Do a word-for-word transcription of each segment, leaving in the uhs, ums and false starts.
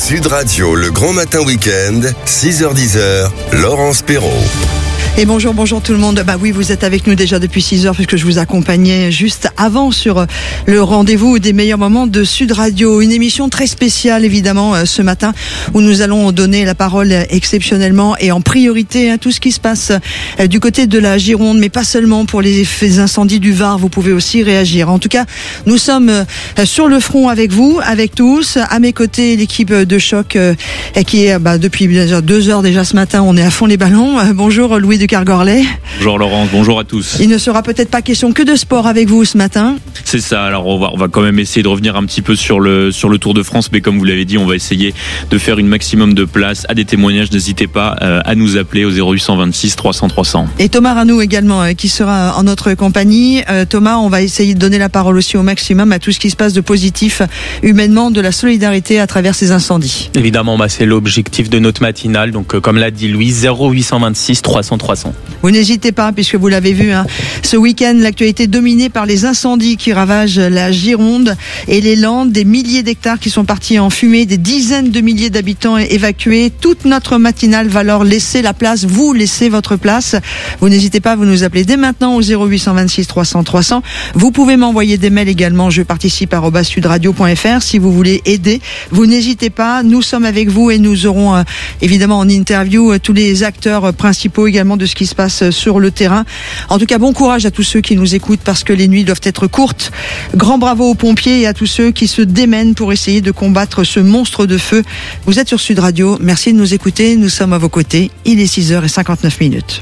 Sud Radio, le grand matin week-end, six heures dix, Laurence Perrault. Et bonjour, bonjour tout le monde. Bah oui, vous êtes avec nous déjà depuis six heures puisque je vous accompagnais juste avant sur le rendez-vous des meilleurs moments de Sud Radio. Une émission très spéciale évidemment ce matin où nous allons donner la parole exceptionnellement et en priorité à tout ce qui se passe du côté de la Gironde, mais pas seulement pour les incendies du Var. Vous pouvez aussi réagir. En tout cas, nous sommes sur le front avec vous, avec tous. À mes côtés, l'équipe de choc qui est bah, depuis deux heures déjà ce matin. On est à fond les ballons. Bonjour Louis de Kergorlet. Bonjour Laurence, bonjour à tous. Il ne sera peut-être pas question que de sport avec vous ce matin. C'est ça, alors on va, on va quand même essayer de revenir un petit peu sur le, sur le Tour de France, mais comme vous l'avez dit, on va essayer de faire une maximum de place à des témoignages. N'hésitez pas euh, à nous appeler au zéro huit cent vingt-six trois cents trois cents. Et Thomas Ranou également euh, qui sera en notre compagnie. Euh, Thomas, on va essayer de donner la parole aussi au maximum à tout ce qui se passe de positif humainement, de la solidarité à travers ces incendies. Évidemment, bah, c'est l'objectif de notre matinale, donc euh, comme l'a dit Louis, zéro huit cent vingt-six trois cents trois cents. Vous n'hésitez pas, puisque vous l'avez vu, hein, ce week-end, l'actualité dominée par les incendies qui ravagent la Gironde et les Landes, des milliers d'hectares qui sont partis en fumée, des dizaines de milliers d'habitants évacués. Toute notre matinale va leur laisser la place, vous laissez votre place. Vous n'hésitez pas, vous nous appelez dès maintenant au zéro huit cent vingt-six trois cents trois cents. Vous pouvez m'envoyer des mails également, je participe arobase sudradio point f r si vous voulez aider. Vous n'hésitez pas, nous sommes avec vous et nous aurons euh, évidemment en interview euh, tous les acteurs euh, principaux également de ce qui se passe sur le terrain. En tout cas, bon courage à tous ceux qui nous écoutent parce que les nuits doivent être courtes. Grand bravo aux pompiers et à tous ceux qui se démènent pour essayer de combattre ce monstre de feu. Vous êtes sur Sud Radio. Merci de nous écouter. Nous sommes à vos côtés. Il est six heures cinquante-neuf minutes.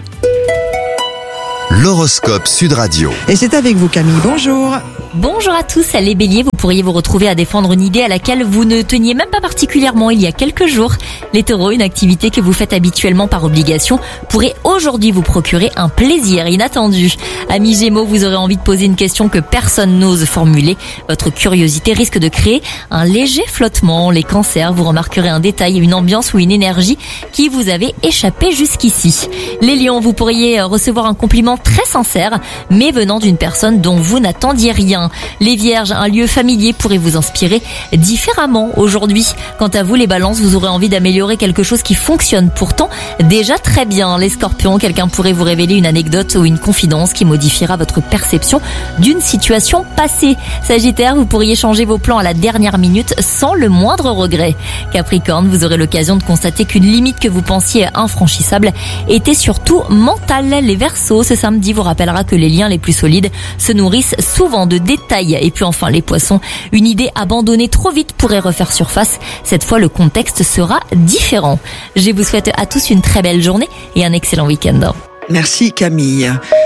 L'horoscope Sud Radio. Et c'est avec vous Camille. Bonjour. Bonjour à tous, les béliers, vous pourriez vous retrouver à défendre une idée à laquelle vous ne teniez même pas particulièrement il y a quelques jours. Les taureaux, une activité que vous faites habituellement par obligation pourrait aujourd'hui vous procurer un plaisir inattendu. Amis gémeaux, vous aurez envie de poser une question que personne n'ose formuler. Votre curiosité risque de créer un léger flottement. Les cancers, vous remarquerez un détail, une ambiance ou une énergie qui vous avait échappé jusqu'ici. Les lions, vous pourriez recevoir un compliment très sincère, mais venant d'une personne dont vous n'attendiez rien. Les vierges, un lieu familier pourrait vous inspirer différemment aujourd'hui. Quant à vous, les balances, vous aurez envie d'améliorer quelque chose qui fonctionne pourtant déjà très bien. Les scorpions, quelqu'un pourrait vous révéler une anecdote ou une confidence qui modifiera votre perception d'une situation passée. Sagittaire, vous pourriez changer vos plans à la dernière minute sans le moindre regret. Capricorne, vous aurez l'occasion de constater qu'une limite que vous pensiez infranchissable était surtout mentale. Les Verseaux, ce samedi vous rappellera que les liens les plus solides se nourrissent souvent de détails. Et puis enfin les poissons, une idée abandonnée trop vite pourrait refaire surface. Cette fois le contexte sera différent. Je vous souhaite à tous une très belle journée et un excellent week-end. Merci Camille.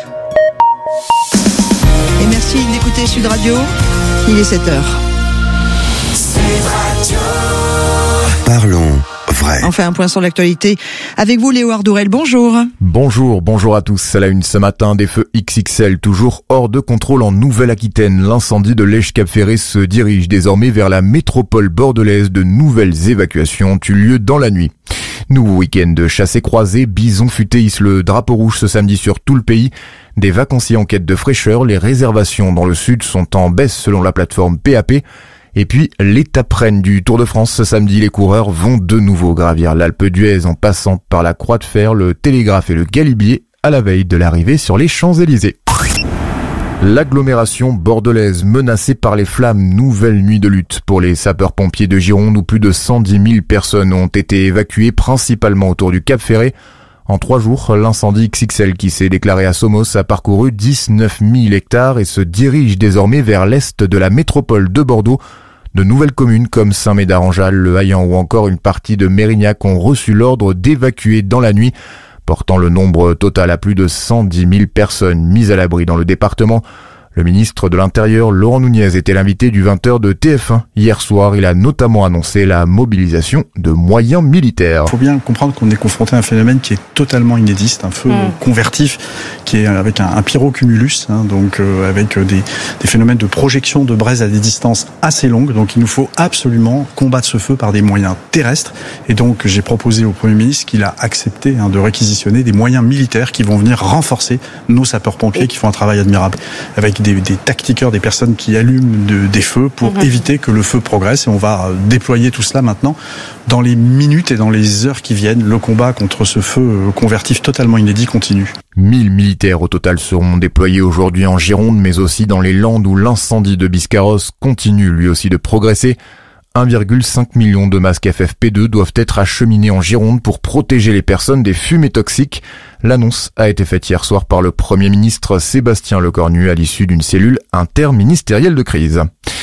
Et merci d'écouter Sud Radio. Il est sept heures. Sud Radio. Parlons vrai. On fait un point sur l'actualité. Avec vous, Léo Ardourel, bonjour. Bonjour, bonjour à tous. À la une ce matin, des feux X X L toujours hors de contrôle en Nouvelle-Aquitaine. L'incendie de l'Èche-Cap-Ferré se dirige désormais vers la métropole bordelaise. De nouvelles évacuations ont eu lieu dans la nuit. Nouveau week-end de chassés croisés, Bison Futé hisse le drapeau rouge ce samedi sur tout le pays. Des vacanciers en quête de fraîcheur, les réservations dans le sud sont en baisse selon la plateforme P A P. Et puis, l'étape reine du Tour de France ce samedi, les coureurs vont de nouveau gravir l'Alpe d'Huez en passant par la Croix de Fer, le Télégraphe et le Galibier à la veille de l'arrivée sur les Champs-Élysées. L'agglomération bordelaise menacée par les flammes, nouvelle nuit de lutte pour les sapeurs-pompiers de Gironde où plus de cent dix mille personnes ont été évacuées, principalement autour du Cap Ferré. En trois jours, l'incendie X X L qui s'est déclaré à Somos a parcouru dix-neuf mille hectares et se dirige désormais vers l'est de la métropole de Bordeaux. De nouvelles communes comme Saint-Médard-en-Jalles, Le Haillan ou encore une partie de Mérignac ont reçu l'ordre d'évacuer dans la nuit, portant le nombre total à plus de cent dix mille personnes mises à l'abri dans le département. Le ministre de l'Intérieur, Laurent Nunez, était l'invité du vingt heures de T F un. Hier soir, il a notamment annoncé la mobilisation de moyens militaires. Il faut bien comprendre qu'on est confronté à un phénomène qui est totalement inédit, c'est un feu mmh. convertif qui est avec un, un pyrocumulus, hein, donc euh, avec des, des phénomènes de projection de braise à des distances assez longues. Donc il nous faut absolument combattre ce feu par des moyens terrestres. Et donc j'ai proposé au Premier ministre qu'il a accepté hein, de réquisitionner des moyens militaires qui vont venir renforcer nos sapeurs-pompiers qui font un travail admirable avec des, des tactiqueurs, des personnes qui allument de, des feux pour mmh. éviter que le feu progresse. Et on va déployer tout cela maintenant dans les minutes et dans les heures qui viennent. Le combat contre ce feu convertif totalement inédit continue. mille militaires au total seront déployés aujourd'hui en Gironde, mais aussi dans les Landes où l'incendie de Biscarrosse continue lui aussi de progresser. un virgule cinq million de masques F F P deux doivent être acheminés en Gironde pour protéger les personnes des fumées toxiques. L'annonce a été faite hier soir par le Premier ministre Sébastien Lecornu à l'issue d'une cellule interministérielle de crise.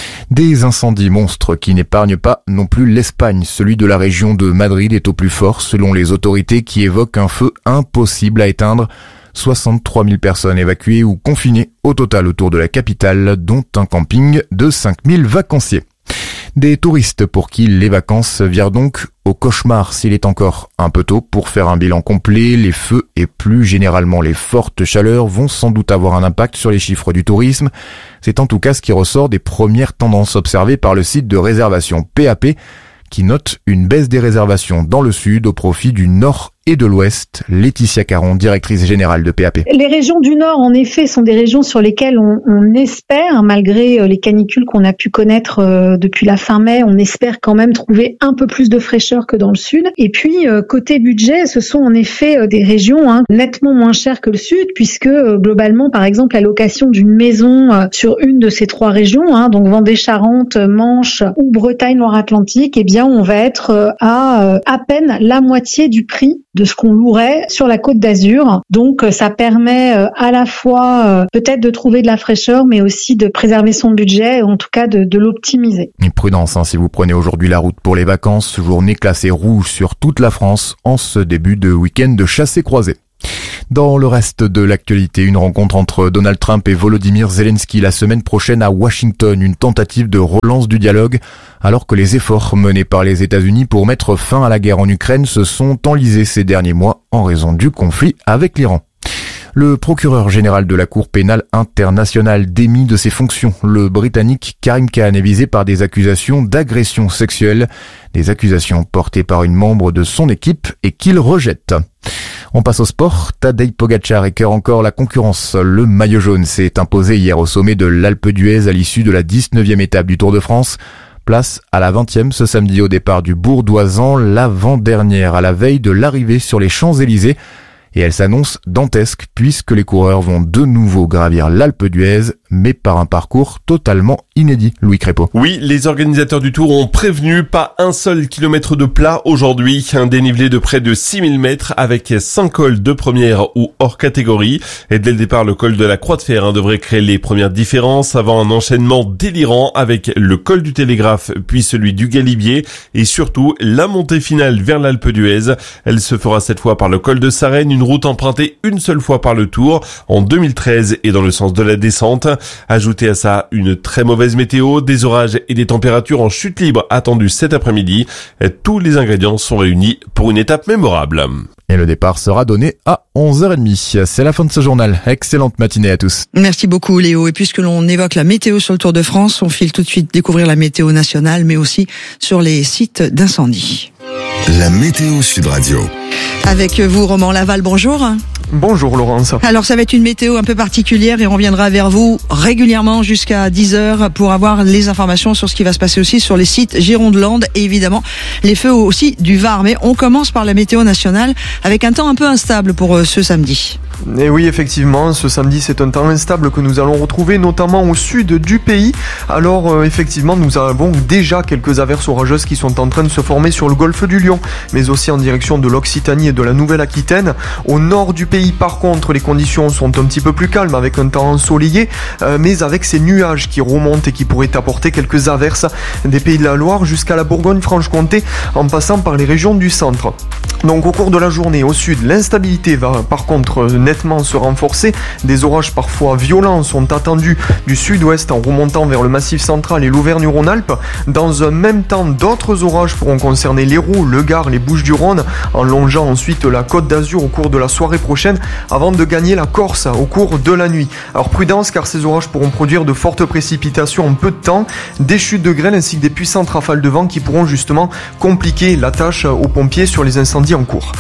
Des incendies monstres qui n'épargnent pas non plus l'Espagne. Celui de la région de Madrid est au plus fort selon les autorités qui évoquent un feu impossible à éteindre. soixante-trois mille personnes évacuées ou confinées au total autour de la capitale, dont un camping de cinq mille vacanciers. Des touristes pour qui les vacances virent donc au cauchemar s'il est encore un peu tôt pour faire un bilan complet. Les feux et plus généralement les fortes chaleurs vont sans doute avoir un impact sur les chiffres du tourisme. C'est en tout cas ce qui ressort des premières tendances observées par le site de réservation P A P qui note une baisse des réservations dans le sud au profit du nord et de l'Ouest. Laetitia Caron, directrice générale de P A P. Les régions du Nord, en effet, sont des régions sur lesquelles on, on espère, malgré les canicules qu'on a pu connaître euh, depuis la fin mai, on espère quand même trouver un peu plus de fraîcheur que dans le Sud. Et puis, euh, côté budget, ce sont en effet euh, des régions hein, nettement moins chères que le Sud, puisque euh, globalement, par exemple, la location d'une maison euh, sur une de ces trois régions, hein, donc Vendée-Charente, Manche ou Bretagne-Loire-Atlantique, eh bien, on va être euh, à euh, à peine la moitié du prix de ce qu'on louerait sur la Côte d'Azur. Donc ça permet à la fois peut-être de trouver de la fraîcheur, mais aussi de préserver son budget, ou en tout cas de, de l'optimiser. Et prudence hein, si vous prenez aujourd'hui la route pour les vacances, journée classée rouge sur toute la France en ce début de week-end de chassé-croisé. Dans le reste de l'actualité, une rencontre entre Donald Trump et Volodymyr Zelensky la semaine prochaine à Washington, une tentative de relance du dialogue, alors que les efforts menés par les États-Unis pour mettre fin à la guerre en Ukraine se sont enlisés ces derniers mois en raison du conflit avec l'Iran. Le procureur général de la Cour pénale internationale démis de ses fonctions. Le Britannique Karim Khan est visé par des accusations d'agression sexuelle, des accusations portées par une membre de son équipe et qu'il rejette. On passe au sport. Tadej Pogačar écœure encore la concurrence. Le maillot jaune s'est imposé hier au sommet de l'Alpe d'Huez à l'issue de la dix-neuvième étape du Tour de France. Place à la vingtième ce samedi au départ du Bourg-d'Oisans, l'avant-dernière à la veille de l'arrivée sur les Champs-Élysées. Et elle s'annonce dantesque puisque les coureurs vont de nouveau gravir l'Alpe d'Huez, mais par un parcours totalement inédit. Louis Crépeau. Oui, les organisateurs du Tour ont prévenu pas un seul kilomètre de plat aujourd'hui. Un dénivelé de près de six mille mètres avec cinq cols de première ou hors catégorie. Et dès le départ, le col de la Croix de Fer hein, devrait créer les premières différences avant un enchaînement délirant avec le col du Télégraphe puis celui du Galibier et surtout la montée finale vers l'Alpe d'Huez. Elle se fera cette fois par le col de Sarenne, une route empruntée une seule fois par le Tour en deux mille treize et dans le sens de la descente. Ajoutez à ça une très mauvaise météo, des orages et des températures en chute libre attendues cet après-midi. Tous les ingrédients sont réunis pour une étape mémorable. Et le départ sera donné à onze heures trente. C'est la fin de ce journal. Excellente matinée à tous. Merci beaucoup Léo. Et puisque l'on évoque la météo sur le Tour de France, on file tout de suite découvrir la météo nationale, mais aussi sur les sites d'incendie. La météo Sud Radio. Avec vous, Roman Laval, bonjour. Bonjour Laurence. Alors ça va être une météo un peu particulière et on reviendra vers vous régulièrement jusqu'à dix heures pour avoir les informations sur ce qui va se passer aussi sur les sites Gironde-Land et évidemment les feux aussi du Var. Mais on commence par la météo nationale avec un temps un peu instable pour ce samedi. Et oui, effectivement, ce samedi, c'est un temps instable que nous allons retrouver, notamment au sud du pays. Alors, euh, effectivement, nous avons déjà quelques averses orageuses qui sont en train de se former sur le golfe du Lion, mais aussi en direction de l'Occitanie et de la Nouvelle-Aquitaine. Au nord du pays, par contre, les conditions sont un petit peu plus calmes, avec un temps ensoleillé, euh, mais avec ces nuages qui remontent et qui pourraient apporter quelques averses des pays de la Loire jusqu'à la Bourgogne-Franche-Comté, en passant par les régions du centre. Donc, au cours de la journée, au sud, l'instabilité va, par contre, nettement se renforcer. Des orages parfois violents sont attendus du sud-ouest en remontant vers le Massif central et l'Auvergne-Rhône-Alpes. Dans un même temps, d'autres orages pourront concerner l'Hérault, le Gard, les Bouches-du-Rhône, en longeant ensuite la Côte d'Azur au cours de la soirée prochaine, avant de gagner la Corse au cours de la nuit. Alors prudence, car ces orages pourront produire de fortes précipitations en peu de temps, des chutes de grêle ainsi que des puissantes rafales de vent qui pourront justement compliquer la tâche aux pompiers sur les incendies en cours.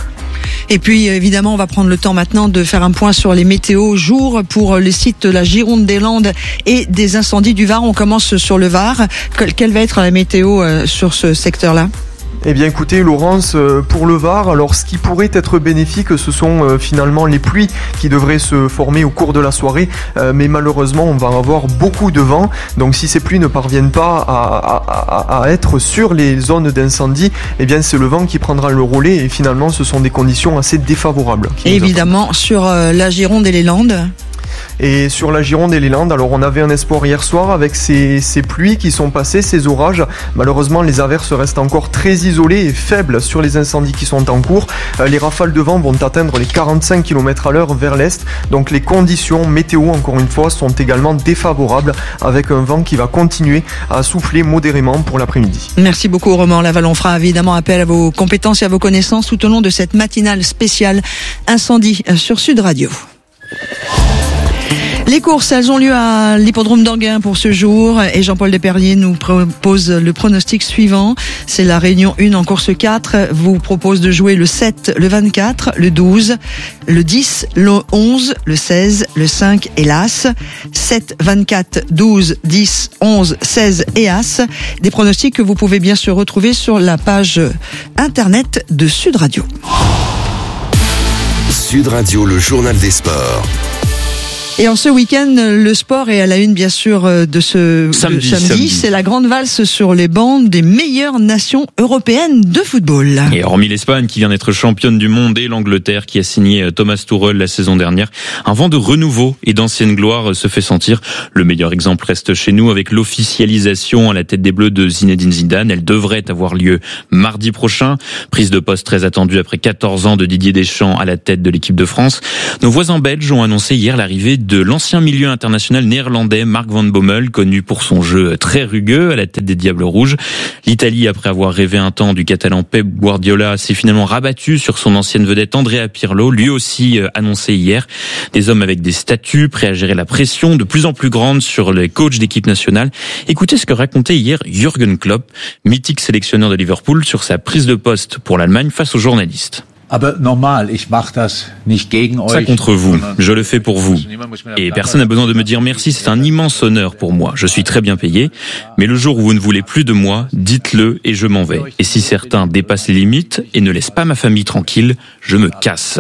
Et puis évidemment, on va prendre le temps maintenant de faire un point sur les météos jour pour les sites de la Gironde, des Landes et des incendies du Var. On commence sur le Var. Quelle va être la météo sur ce secteur-là ? Eh bien écoutez Laurence, pour le Var, alors ce qui pourrait être bénéfique, ce sont euh, finalement les pluies qui devraient se former au cours de la soirée, euh, mais malheureusement on va avoir beaucoup de vent, donc si ces pluies ne parviennent pas à, à, à, à être sur les zones d'incendie, eh bien c'est le vent qui prendra le relais et finalement ce sont des conditions assez défavorables. Évidemment, sur euh, la Gironde et les Landes. Et sur la Gironde et les Landes, alors on avait un espoir hier soir avec ces, ces pluies qui sont passées, ces orages. Malheureusement, les averses restent encore très isolées et faibles sur les incendies qui sont en cours. Euh, les rafales de vent vont atteindre les quarante-cinq kilomètres à l'heure vers l'est. Donc les conditions météo, encore une fois, sont également défavorables avec un vent qui va continuer à souffler modérément pour l'après-midi. Merci beaucoup Roman Laval. On fera évidemment appel à vos compétences et à vos connaissances tout au long de cette matinale spéciale incendie sur Sud Radio. Les courses, elles ont lieu à l'hippodrome d'Anguin pour ce jour et Jean-Paul Desperriers nous propose le pronostic suivant. C'est la réunion un en course quatre. Vous propose de jouer le sept, le vingt-quatre, le douze, le dix, le onze, le seize, le cinq et l'As. sept, vingt-quatre, douze, dix, onze, seize et As. Des pronostics que vous pouvez bien sûr retrouver sur la page internet de Sud Radio. Sud Radio, le journal des sports. Et en ce week-end, le sport est à la une, bien sûr, de ce samedi. samedi. samedi. C'est la grande valse sur les bancs des meilleures nations européennes de football. Et hormis l'Espagne qui vient d'être championne du monde et l'Angleterre qui a signé Thomas Tuchel la saison dernière, un vent de renouveau et d'ancienne gloire se fait sentir. Le meilleur exemple reste chez nous avec l'officialisation à la tête des Bleus de Zinedine Zidane. Elle devrait avoir lieu mardi prochain. Prise de poste très attendue après quatorze ans de Didier Deschamps à la tête de l'équipe de France. Nos voisins belges ont annoncé hier l'arrivée de l'ancien milieu international néerlandais Mark van Bommel, connu pour son jeu très rugueux à la tête des Diables Rouges. L'Italie, après avoir rêvé un temps du Catalan Pep Guardiola, s'est finalement rabattue sur son ancienne vedette Andrea Pirlo, lui aussi annoncé hier. Des hommes avec des statuts, prêts à gérer la pression de plus en plus grande sur les coachs d'équipe nationale. Écoutez ce que racontait hier Jürgen Klopp, mythique sélectionneur de Liverpool, sur sa prise de poste pour l'Allemagne face aux journalistes. Ça contre vous, je le fais pour vous. Et personne n'a besoin de me dire merci, c'est un immense honneur pour moi. Je suis très bien payé, mais le jour où vous ne voulez plus de moi, dites-le et je m'en vais. Et si certains dépassent les limites et ne laissent pas ma famille tranquille, je me casse.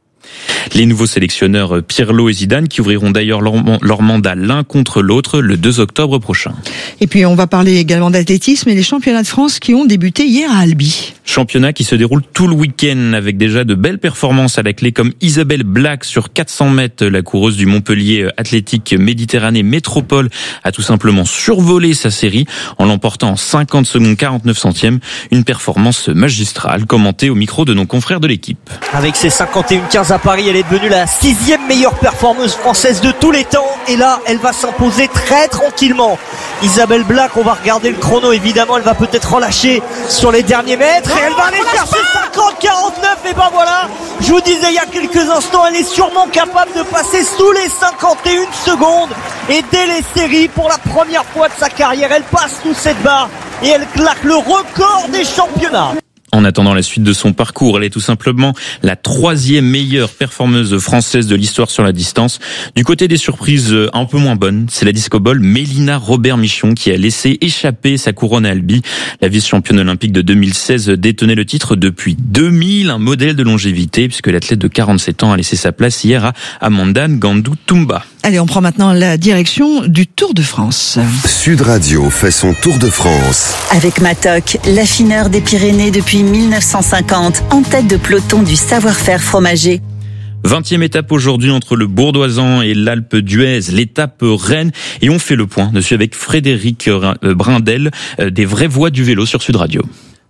Les nouveaux sélectionneurs Pirlo et Zidane qui ouvriront d'ailleurs leur, leur mandat l'un contre l'autre le deux octobre prochain. Et puis on va parler également d'athlétisme et les championnats de France qui ont débuté hier à Albi. Championnat qui se déroule tout le week-end avec déjà de belles performances à la clé comme Isabelle Black sur quatre cents mètres. La coureuse du Montpellier Athlétique Méditerranée Métropole a tout simplement survolé sa série en l'emportant en cinquante secondes quarante-neuf centièmes. Une performance magistrale commentée au micro de nos confrères de l'équipe. Avec ses cinquante et un quinze à Paris, elle est devenue la sixième meilleure performeuse française de tous les temps. Et là, elle va s'imposer très tranquillement. Isabelle Black, on va regarder le chrono évidemment, elle va peut-être relâcher sur les derniers mètres et elle va aller chercher cinquante quarante-neuf et ben voilà, je vous disais il y a quelques instants, elle est sûrement capable de passer sous les cinquante et une secondes et dès les séries pour la première fois de sa carrière, elle passe sous cette barre et elle claque le record des championnats. En attendant la suite de son parcours, elle est tout simplement la troisième meilleure performeuse française de l'histoire sur la distance. Du côté des surprises un peu moins bonnes, c'est la discobole Mélina Robert-Michon qui a laissé échapper sa couronne à Albi. La vice-championne olympique de deux mille seize détenait le titre depuis deux mille, un modèle de longévité puisque l'athlète de quarante-sept ans a laissé sa place hier à Amanda Ngandou Toumba. Allez, on prend maintenant la direction du Tour de France. Sud Radio fait son Tour de France. Avec Matok, l'affineur des Pyrénées depuis mille neuf cent cinquante, en tête de peloton du savoir-faire fromager. vingtième étape aujourd'hui entre le Bourdoisan et l'Alpe d'Huez, l'étape Rennes. Et on fait le point dessus avec Frédéric Brindel, des vraies voix du vélo sur Sud Radio.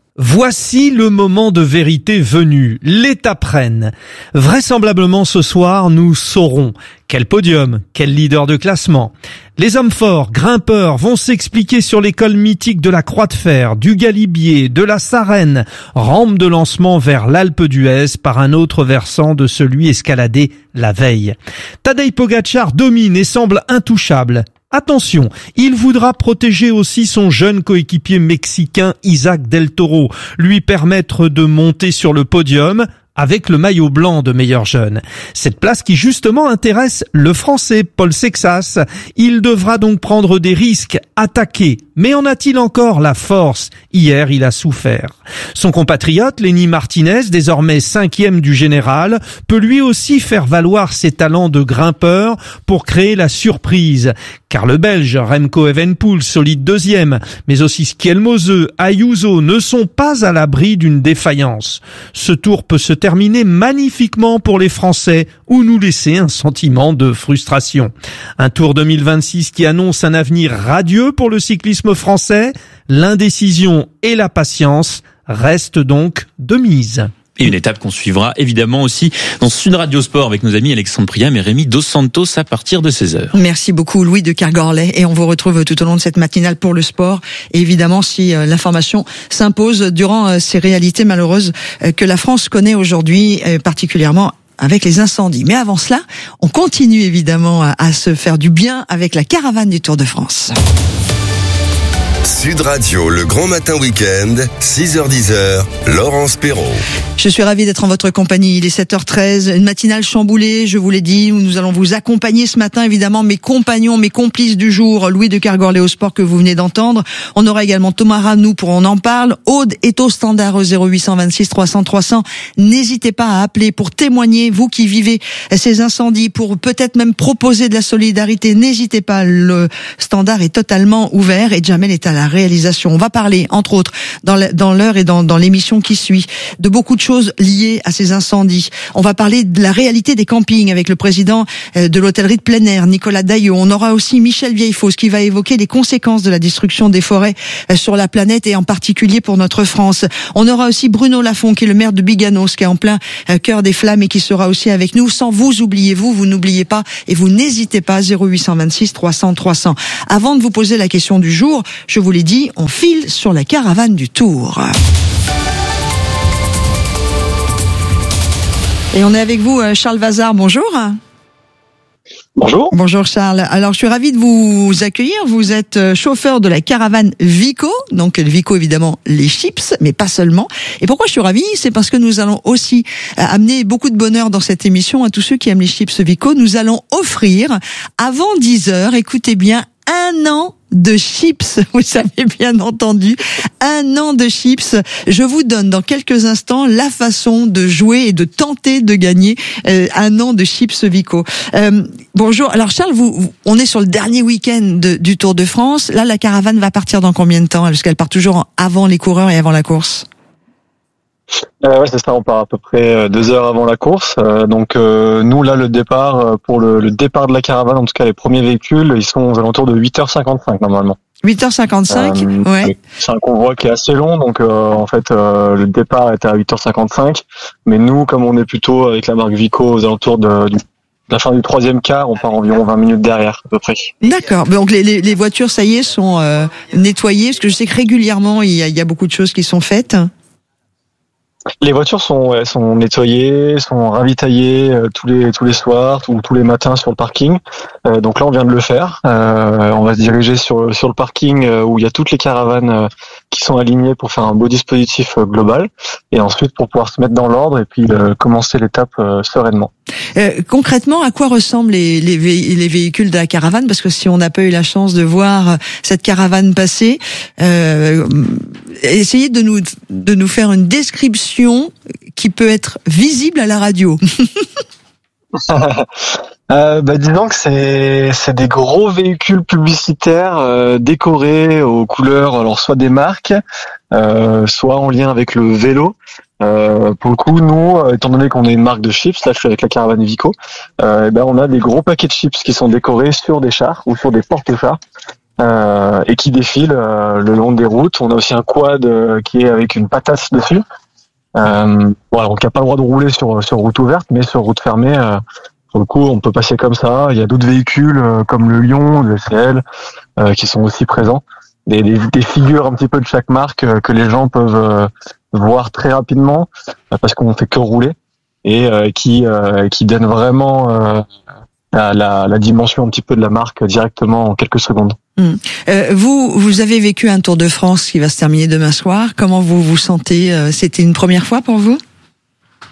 Voici le moment de vérité venu, l'étape Rennes. Vraisemblablement ce soir, nous saurons quel podium, quel leader de classement. Les hommes forts, grimpeurs, vont s'expliquer sur les cols mythiques de la Croix de Fer, du Galibier, de la Sarenne, rampe de lancement vers l'Alpe d'Huez par un autre versant de celui escaladé la veille. Tadej Pogačar domine et semble intouchable. Attention, il voudra protéger aussi son jeune coéquipier mexicain Isaac Del Toro, lui permettre de monter sur le podium. avec le maillot blanc de meilleur jeune. Cette place qui justement intéresse le Français Paul Sexas. Il devra donc prendre des risques, attaquer. Mais en a-t-il encore la force? Hier, il a souffert. Son compatriote, Lenny Martinez, désormais cinquième du général, peut lui aussi faire valoir ses talents de grimpeur pour créer la surprise. Car le Belge Remco Evenepoel, solide deuxième, mais aussi Schielmose, Ayuso ne sont pas à l'abri d'une défaillance. Ce tour peut se terminer magnifiquement pour les Français ou nous laisser un sentiment de frustration. Un tour deux mille vingt-six qui annonce un avenir radieux pour le cyclisme français. L'indécision et la patience restent donc de mise. Et une étape qu'on suivra évidemment aussi dans Sud Radio Sport avec nos amis Alexandre Priam et Rémi Dos Santos à partir de seize heures. Merci beaucoup Louis de Kergorlet et on vous retrouve tout au long de cette matinale pour le sport. Et évidemment si euh, l'information s'impose durant euh, ces réalités malheureuses euh, que la France connaît aujourd'hui, euh, particulièrement avec les incendies. Mais avant cela, on continue évidemment à, à se faire du bien avec la caravane du Tour de France. Sud Radio, le grand matin week-end, six heures dix, Laurence Perrault. Je suis ravie d'être en votre compagnie. Il est sept heures treize, une matinale chamboulée, je vous l'ai dit, où nous allons vous accompagner ce matin, évidemment, mes compagnons, mes complices du jour, Louis de Kergorlet au sport que vous venez d'entendre. On aura également Thomas Ramnou pour On en parle. Aude est au standard au zéro huit vingt-six trois cents trois cents. N'hésitez pas à appeler pour témoigner, vous qui vivez ces incendies, pour peut-être même proposer de la solidarité. N'hésitez pas, le standard est totalement ouvert et Jamel est à la réalisation. On va parler, entre autres, dans l'heure et dans, dans l'émission qui suit, de beaucoup de choses liées à ces incendies. On va parler de la réalité des campings avec le président de l'hôtellerie de plein air, Nicolas Daillot. On aura aussi Michel Vieillefosse qui va évoquer les conséquences de la destruction des forêts sur la planète et en particulier pour notre France. On aura aussi Bruno Lafont qui est le maire de Biganos, qui est en plein cœur des flammes et qui sera aussi avec nous. Sans vous, oubliez-vous, vous n'oubliez pas et vous n'hésitez pas, zéro huit vingt-six trois cents trois cents. Avant de vous poser la question du jour, je vous l'ai dit, on file sur la caravane du Tour. Et on est avec vous, Charles Vazard. Bonjour. Bonjour. Bonjour Charles. Alors je suis ravie de vous accueillir. Vous êtes chauffeur de la caravane Vico, donc Vico évidemment les chips, mais pas seulement. Et pourquoi je suis ravie, c'est parce que nous allons aussi amener beaucoup de bonheur dans cette émission à tous ceux qui aiment les chips Vico. Nous allons offrir avant dix heures, écoutez bien, un an de chips, vous avez bien entendu, un an de chips. Je vous donne dans quelques instants la façon de jouer et de tenter de gagner euh, un an de chips Vico. Euh, bonjour, alors Charles, vous, vous, on est sur le dernier week-end de, du Tour de France. Là, la caravane va partir dans combien de temps? Parce qu'elle part toujours avant les coureurs et avant la course. Euh, ouais, c'est ça, on part à peu près deux heures avant la course. Euh, donc euh, nous, là, le départ, pour le, le départ de la caravane, en tout cas les premiers véhicules, ils sont aux alentours de huit heures cinquante-cinq normalement. huit heures cinquante-cinq, euh, ouais. C'est un convoi qui est assez long, donc euh, en fait, euh, le départ est à huit heures cinquante-cinq. Mais nous, comme on est plutôt avec la marque Vico aux alentours de, du, de la fin du troisième quart, on part environ vingt minutes derrière, à peu près. D'accord. Donc les, les, les voitures, ça y est, sont euh, nettoyées, parce que je sais que régulièrement, il y a, il y a beaucoup de choses qui sont faites. Les voitures sont ouais, sont nettoyées, sont ravitaillées euh, tous les tous les soirs ou tous les matins sur le parking. Euh, donc là, on vient de le faire. Euh, on va se diriger sur sur le parking euh, où il y a toutes les caravanes euh, qui sont alignées pour faire un beau dispositif euh, global. Et ensuite pour pouvoir se mettre dans l'ordre et puis euh, commencer l'étape euh, sereinement. Euh, concrètement, à quoi ressemblent les, les, vé- les véhicules de la caravane? Parce que si on n'a pas eu la chance de voir cette caravane passer, euh, essayez de nous de nous faire une description qui peut être visible à la radio. euh, bah, disons que c'est c'est des gros véhicules publicitaires euh, décorés aux couleurs, alors soit des marques, euh, soit en lien avec le vélo. Euh, pour le coup, nous, étant donné qu'on est une marque de chips, là je suis avec la caravane Vico, euh, ben on a des gros paquets de chips qui sont décorés sur des chars ou sur des porte-chars euh, et qui défilent euh, le long des routes. On a aussi un quad euh, qui est avec une patasse dessus. Euh, voilà, donc il n'y a pas le droit de rouler sur sur route ouverte, mais sur route fermée, euh, pour le coup, on peut passer comme ça. Il y a d'autres véhicules euh, comme le Lion, le C L, euh, qui sont aussi présents. Des, des, des figures un petit peu de chaque marque euh, que les gens peuvent euh, voir très rapidement euh, parce qu'on fait que rouler et euh, qui euh, qui donnent vraiment euh, la, la, la dimension un petit peu de la marque directement en quelques secondes. Mmh. Euh, vous, vous avez vécu un Tour de France qui va se terminer demain soir. Comment vous vous sentez? C'était une première fois pour vous?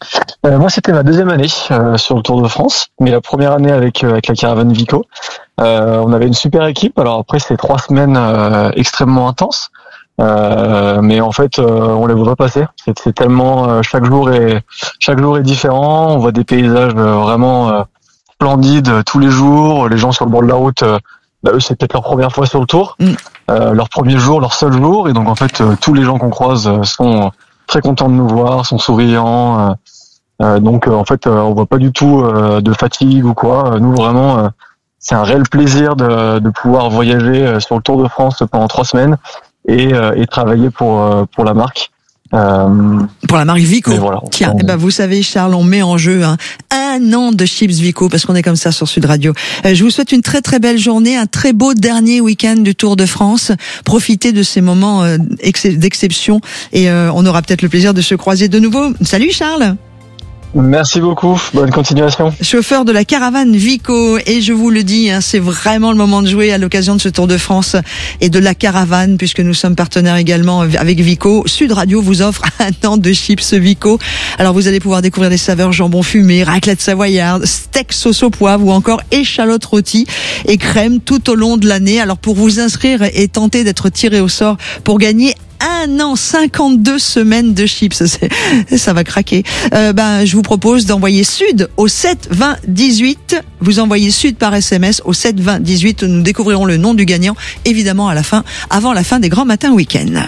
Euh, moi, c'était ma deuxième année euh, sur le Tour de France, mais la première année avec euh, avec la caravane Vico. Euh, on avait une super équipe. Alors après, c'était trois semaines euh, extrêmement intenses, euh, mais en fait, euh, on les voit pas passer. C'est, c'est tellement euh, chaque jour est chaque jour est différent. On voit des paysages euh, vraiment euh, splendides euh, tous les jours. Les gens sur le bord de la route, euh, bah, eux, c'est peut-être leur première fois sur le Tour, mm. euh, leur premier jour, leur seul jour, et donc en fait, euh, tous les gens qu'on croise euh, sont très contents de nous voir, sont souriants. Euh, euh, donc euh, en fait, euh, on voit pas du tout euh, de fatigue ou quoi. Nous vraiment, euh, c'est un réel plaisir de, de pouvoir voyager euh, sur le Tour de France pendant trois semaines et, euh, et travailler pour euh, pour la marque. Euh, pour la marque Vico. Voilà, Tiens, on... eh ben vous savez, Charles, on met en jeu hein, un an de chips Vico parce qu'on est comme ça sur Sud Radio. Euh, je vous souhaite une très très belle journée, un très beau dernier week-end du Tour de France. Profitez de ces moments euh, ex- d'exception et euh, on aura peut-être le plaisir de se croiser de nouveau. Salut Charles. Merci beaucoup, bonne continuation. Chauffeur de la caravane Vico, et je vous le dis, hein, c'est vraiment le moment de jouer à l'occasion de ce Tour de France et de la caravane, puisque nous sommes partenaires également avec Vico. Sud Radio vous offre un an de chips Vico. Alors vous allez pouvoir découvrir les saveurs jambon fumé, raclette savoyarde, steak sauce au poivre ou encore échalote rôtie et crème tout au long de l'année. Alors pour vous inscrire et tenter d'être tiré au sort pour gagner un an, cinquante-deux semaines de chips, c'est, ça va craquer. Euh, ben, je vous propose d'envoyer Sud au sept vingt dix-huit. Vous envoyez Sud par S M S au sept vingt dix-huit. Nous découvrirons le nom du gagnant, évidemment à la fin, avant la fin des grands matins week-end.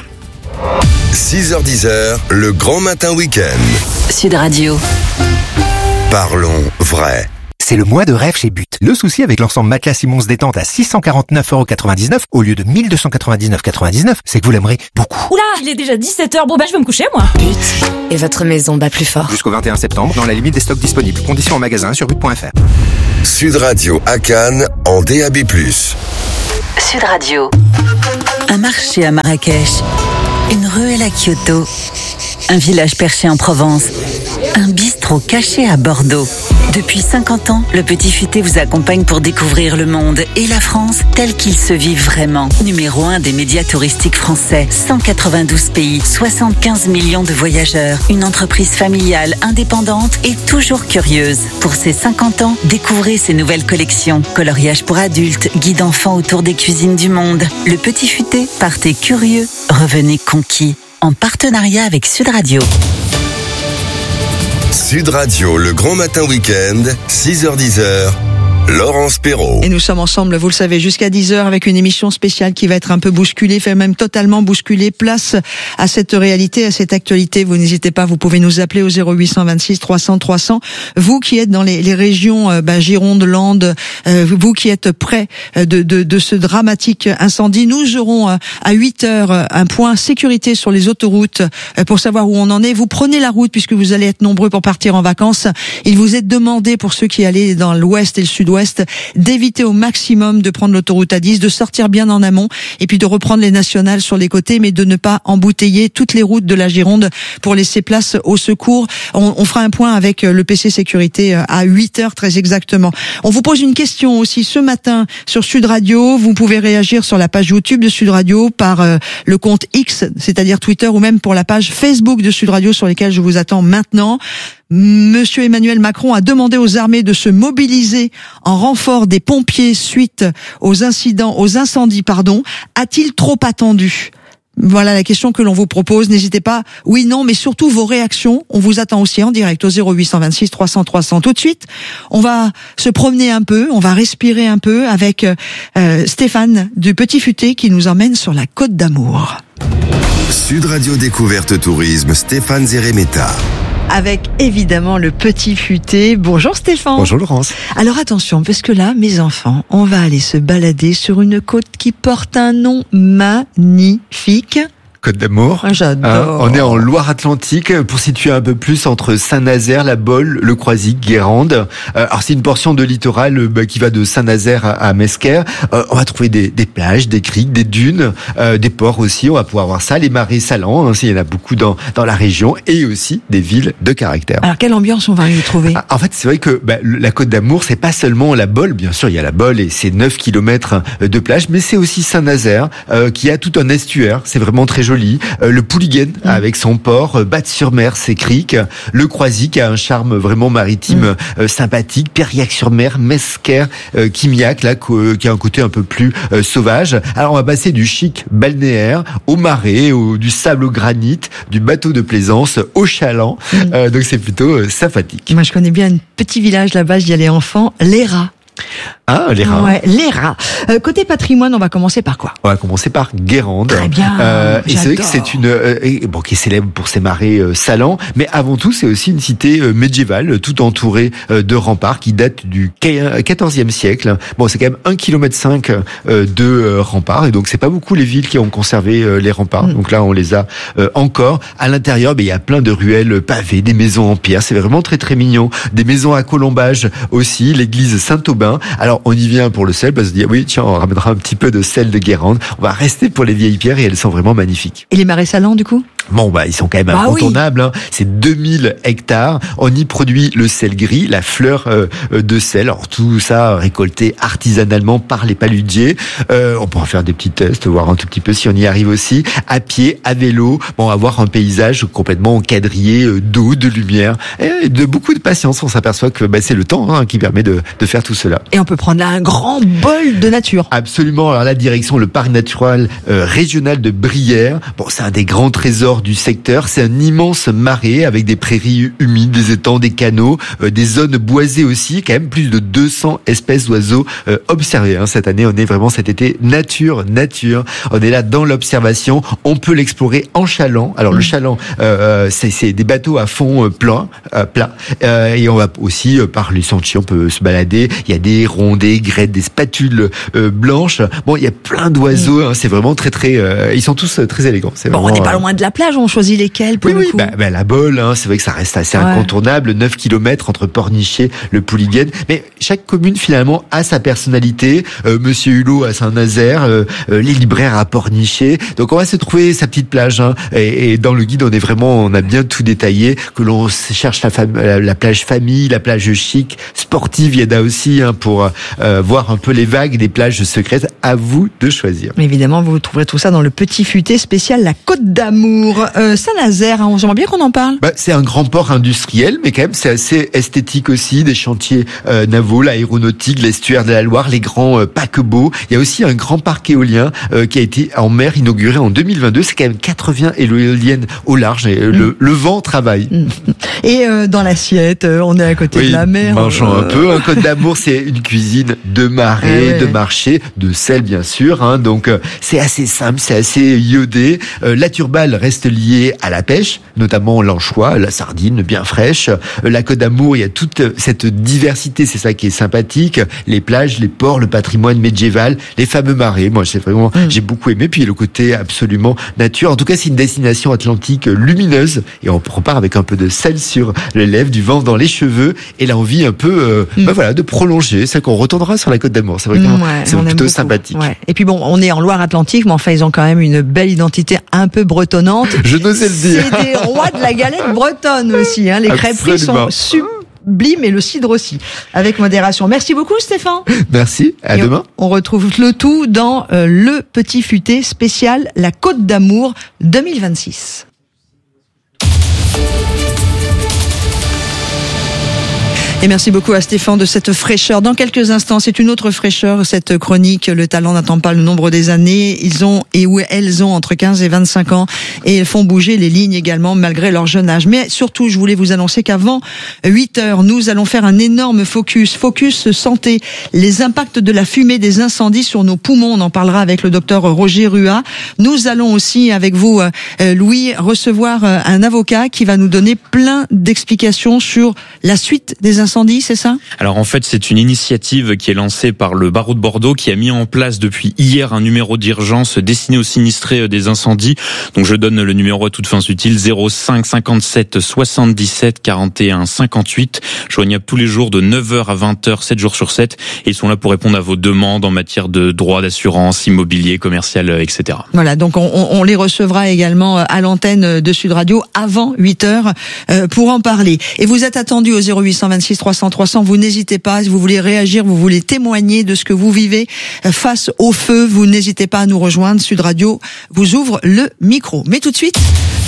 six heures dix, le grand matin week-end. Sud Radio. Parlons vrai. C'est le mois de rêve chez But. Le souci avec l'ensemble matelas Simons détente à six cent quarante-neuf euros quatre-vingt-dix-neuf au lieu de mille deux cent quatre-vingt-dix-neuf euros quatre-vingt-dix-neuf, c'est que vous l'aimerez beaucoup. Oula, il est déjà dix-sept heures. Bon bah je vais me coucher moi. But. Et votre maison bat plus fort. Jusqu'au vingt et un septembre, dans la limite des stocks disponibles. Conditions en magasin sur but point f r. Sud Radio à Cannes en D A B plus. Sud Radio. Un marché à Marrakech. Une ruelle à Kyoto. Un village perché en Provence. Un bistrot caché à Bordeaux. Depuis cinquante ans, le Petit Futé vous accompagne pour découvrir le monde et la France tel qu'il se vit vraiment. Numéro un des médias touristiques français, cent quatre-vingt-douze pays, soixante-quinze millions de voyageurs. Une entreprise familiale, indépendante et toujours curieuse. Pour ses cinquante ans, découvrez ses nouvelles collections. Coloriage pour adultes, guide enfants autour des cuisines du monde. Le Petit Futé, partez curieux, revenez conquis. En partenariat avec Sud Radio. Sud Radio, le grand matin week-end, six heures dix, Laurence Perrault. Et nous sommes ensemble, vous le savez, jusqu'à dix heures avec une émission spéciale qui va être un peu bousculée, fait même totalement bousculée. Place à cette réalité, à cette actualité. Vous n'hésitez pas, vous pouvez nous appeler au zéro huit cent vingt-six trois cents trois cents. Vous qui êtes dans les, les régions euh, bah, Gironde, Landes, euh, vous qui êtes près de, de, de ce dramatique incendie, nous aurons euh, à huit heures un point sécurité sur les autoroutes euh, pour savoir où on en est. Vous prenez la route puisque vous allez être nombreux pour partir en vacances. Il vous est demandé, pour ceux qui allaient dans l'ouest et le sud-ouest, d'éviter au maximum de prendre l'autoroute A dix, de sortir bien en amont et puis de reprendre les nationales sur les côtés, mais de ne pas embouteiller toutes les routes de la Gironde pour laisser place au secours. On, on fera un point avec le P C sécurité à huit heures très exactement. On vous pose une question aussi ce matin sur Sud Radio. Vous pouvez réagir sur la page YouTube de Sud Radio par euh, le compte X, c'est-à-dire Twitter, ou même pour la page Facebook de Sud Radio sur lesquelles je vous attends maintenant. Monsieur Emmanuel Macron a demandé aux armées de se mobiliser en renfort des pompiers suite aux incidents, aux incendies, pardon. A-t-il trop attendu ? Voilà la question que l'on vous propose. N'hésitez pas, oui, non, mais surtout vos réactions. On vous attend aussi en direct au zéro huit cent vingt-six trois cents trois cents. Tout de suite, on va se promener un peu, on va respirer un peu avec euh, Stéphane du Petit Futé qui nous emmène sur la Côte d'Amour. Sud Radio Découverte Tourisme, Stéphane Zeremeta. Avec évidemment le Petit Futé. Bonjour Stéphane. Bonjour Laurence. Alors attention, parce que là, mes enfants, on va aller se balader sur une côte qui porte un nom magnifique. Côte d'Amour. J'adore. Hein, on est en Loire-Atlantique, pour situer un peu plus entre Saint-Nazaire, La Bolle, Le Croisic, Guérande. Euh, alors c'est une portion de littoral bah, qui va de Saint-Nazaire à, à Mesquer. Euh, on va trouver des, des plages, des criques, des dunes, euh, des ports aussi. On va pouvoir voir ça, les marais salants. Hein, il y en a beaucoup dans dans la région, et aussi des villes de caractère. Alors quelle ambiance on va y trouver ? En fait, c'est vrai que bah, la Côte d'Amour, c'est pas seulement La Bolle. Bien sûr, il y a La Bolle et c'est neuf kilomètres de plage, mais c'est aussi Saint-Nazaire euh, qui a tout un estuaire. C'est vraiment très joli. Euh, le Pouliguen mmh. avec son port, euh, Batte-sur-Mer, ses criques, le Croisic qui a un charme vraiment maritime mmh. euh, sympathique, Périac-sur-Mer, Mesquer, euh, Quimiac, là, euh, qui a un côté un peu plus euh, sauvage. Alors on va passer du chic balnéaire au marais, au, du sable au granit, du bateau de plaisance au chaland. Mmh. Euh, donc c'est plutôt euh, sympathique. Moi je connais bien un petit village là-bas, j'y allais enfant, les rats. Ah, les rats. Ouais, les rats. Euh, côté patrimoine, on va commencer par quoi? On va commencer par Guérande. Très bien. Euh, et c'est vrai que c'est une, euh, bon, qui est célèbre pour ses marais euh, salants, mais avant tout, c'est aussi une cité euh, médiévale, tout entourée euh, de remparts qui datent du quatorzième siècle. Bon, c'est quand même un kilomètre cinq euh, de euh, remparts, et donc c'est pas beaucoup les villes qui ont conservé euh, les remparts. Mm. Donc là, on les a euh, encore. À l'intérieur, ben il y a plein de ruelles pavées, des maisons en pierre. C'est vraiment très très mignon. Des maisons à colombage aussi. L'église Saint-Aubin. Alors on y vient pour le sel, parce qu'on se dit oui, tiens, on ramènera un petit peu de sel de Guérande. On va rester pour les vieilles pierres et elles sont vraiment magnifiques. Et les marais salants du coup? Bon, bah, ils sont quand même bah incontournables, oui. hein. C'est deux mille hectares. On y produit le sel gris, la fleur euh, de sel. Alors, tout ça récolté artisanalement par les paludiers. Euh, on pourra faire des petits tests, voir un tout petit peu si on y arrive aussi. À pied, à vélo. Bon, on va avoir un paysage complètement encadrillé d'eau, de lumière et de beaucoup de patience. On s'aperçoit que bah, c'est le temps hein, qui permet de, de faire tout cela. Et on peut prendre là un grand bol de nature. Absolument. Alors, la direction, le parc naturel euh, régional de Brière. Bon, c'est un des grands trésors du secteur. C'est un immense marais avec des prairies humides, des étangs, des canaux, euh, des zones boisées aussi. Quand même plus de deux cents espèces d'oiseaux euh, observées. Hein. Cette année, on est vraiment cet été nature, nature. On est là dans l'observation. On peut l'explorer en chaland. Alors mmh. le chaland, euh, c'est, c'est des bateaux à fond euh, plein, euh, plat. Euh, et on va aussi euh, par les sentiers, on peut se balader. Il y a des ronds, des grettes, des spatules euh, blanches. Bon, il y a plein d'oiseaux. Mmh. Hein. C'est vraiment très très. Euh, ils sont tous euh, très élégants. C'est bon, vraiment, on n'est pas loin de la plage. On choisit lesquels pour oui, le oui, coup. bah, bah, la Bolle, hein, c'est vrai que ça reste assez ouais. incontournable. neuf kilomètres entre Pornichet, le Pouliguen. Mais chaque commune finalement a sa personnalité. Euh, Monsieur Hulot à Saint-Nazaire, euh, euh, les libraires à Pornichet. Donc on va se trouver sa petite plage. Hein. Et, et dans le guide, on est vraiment, on a bien tout détaillé. Que l'on cherche la, fam- la, la plage famille, la plage chic, sportive. Il y en a aussi hein, pour euh, voir un peu les vagues des plages secrètes. À vous de choisir. Mais évidemment, vous trouverez tout ça dans le petit futé spécial La Côte d'Amour. Euh, Saint-Nazaire, hein, j'aimerais bien qu'on en parle. Bah, c'est un grand port industriel, mais quand même c'est assez esthétique aussi, des chantiers euh, navaux, l'aéronautique, l'estuaire de la Loire, les grands euh, paquebots. Il y a aussi un grand parc éolien euh, qui a été en mer inauguré en deux mille vingt-deux. C'est quand même quatre-vingts éoliennes au large et euh, mmh. le, le vent travaille. Mmh. Et euh, dans l'assiette, euh, on est à côté oui, de la mer. Mangeons euh... un peu. Un Côte d'Amour, c'est une cuisine de marais, ouais. de marché, de sel bien sûr. Hein, donc euh, c'est assez simple, c'est assez iodé. Euh, la Turballe reste liée à la pêche, notamment l'anchois, la sardine bien fraîche. La Côte d'Amour, il y a toute cette diversité, c'est ça qui est sympathique. Les plages, les ports, le patrimoine médiéval, les fameux marais. Moi, c'est vraiment, mmh. j'ai beaucoup aimé. Puis le côté absolument nature. En tout cas, c'est une destination atlantique lumineuse et on repart avec un peu de sel sur les lèvres, du vent dans les cheveux et l'envie un peu, euh, mmh. bah voilà, de prolonger. C'est qu'on retournera sur la Côte d'Amour. C'est vraiment, mmh, ouais, c'est plutôt sympathique. Ouais. Et puis bon, on est en Loire-Atlantique, mais enfin, ils ont quand même une belle identité un peu bretonnante. Je n'osais le dire. C'est des rois de la galette bretonne aussi. Hein. Les crêperies sont sublimes et le cidre aussi, avec modération. Merci beaucoup Stéphane. Merci, à et demain. On, on retrouve le tout dans euh, le petit futé spécial La Côte d'Amour deux mille vingt-six. Et merci beaucoup à Stéphane de cette fraîcheur. Dans quelques instants, c'est une autre fraîcheur, cette chronique. Le talent n'attend pas le nombre des années. Ils ont et où elles ont entre quinze et vingt-cinq ans et elles font bouger les lignes également malgré leur jeune âge. Mais surtout, je voulais vous annoncer qu'avant huit heures, nous allons faire un énorme focus. Focus santé. Les impacts de la fumée des incendies sur nos poumons. On en parlera avec le docteur Roger Rua. Nous allons aussi, avec vous, Louis, recevoir un avocat qui va nous donner plein d'explications sur la suite des incendies. Incendie, c'est ça ? Alors en fait, c'est une initiative qui est lancée par le barreau de Bordeaux qui a mis en place depuis hier un numéro d'urgence destiné aux sinistrés des incendies. Donc je donne le numéro à toutes fins utiles zéro cinq cinquante-sept soixante-dix-sept quarante et un cinquante-huit, joignable tous les jours de neuf heures à vingt heures, sept jours sur sept. Et ils sont là pour répondre à vos demandes en matière de droit d'assurance, immobilier, commercial, et cetera. Voilà, donc on, on les recevra également à l'antenne de Sud Radio avant huit heures pour en parler. Et vous êtes attendu au zéro huit cent vingt-six trois cents trois cents. Vous n'hésitez pas, si vous voulez réagir, vous voulez témoigner de ce que vous vivez face au feu, vous n'hésitez pas à nous rejoindre. Sud Radio vous ouvre le micro. Mais tout de suite,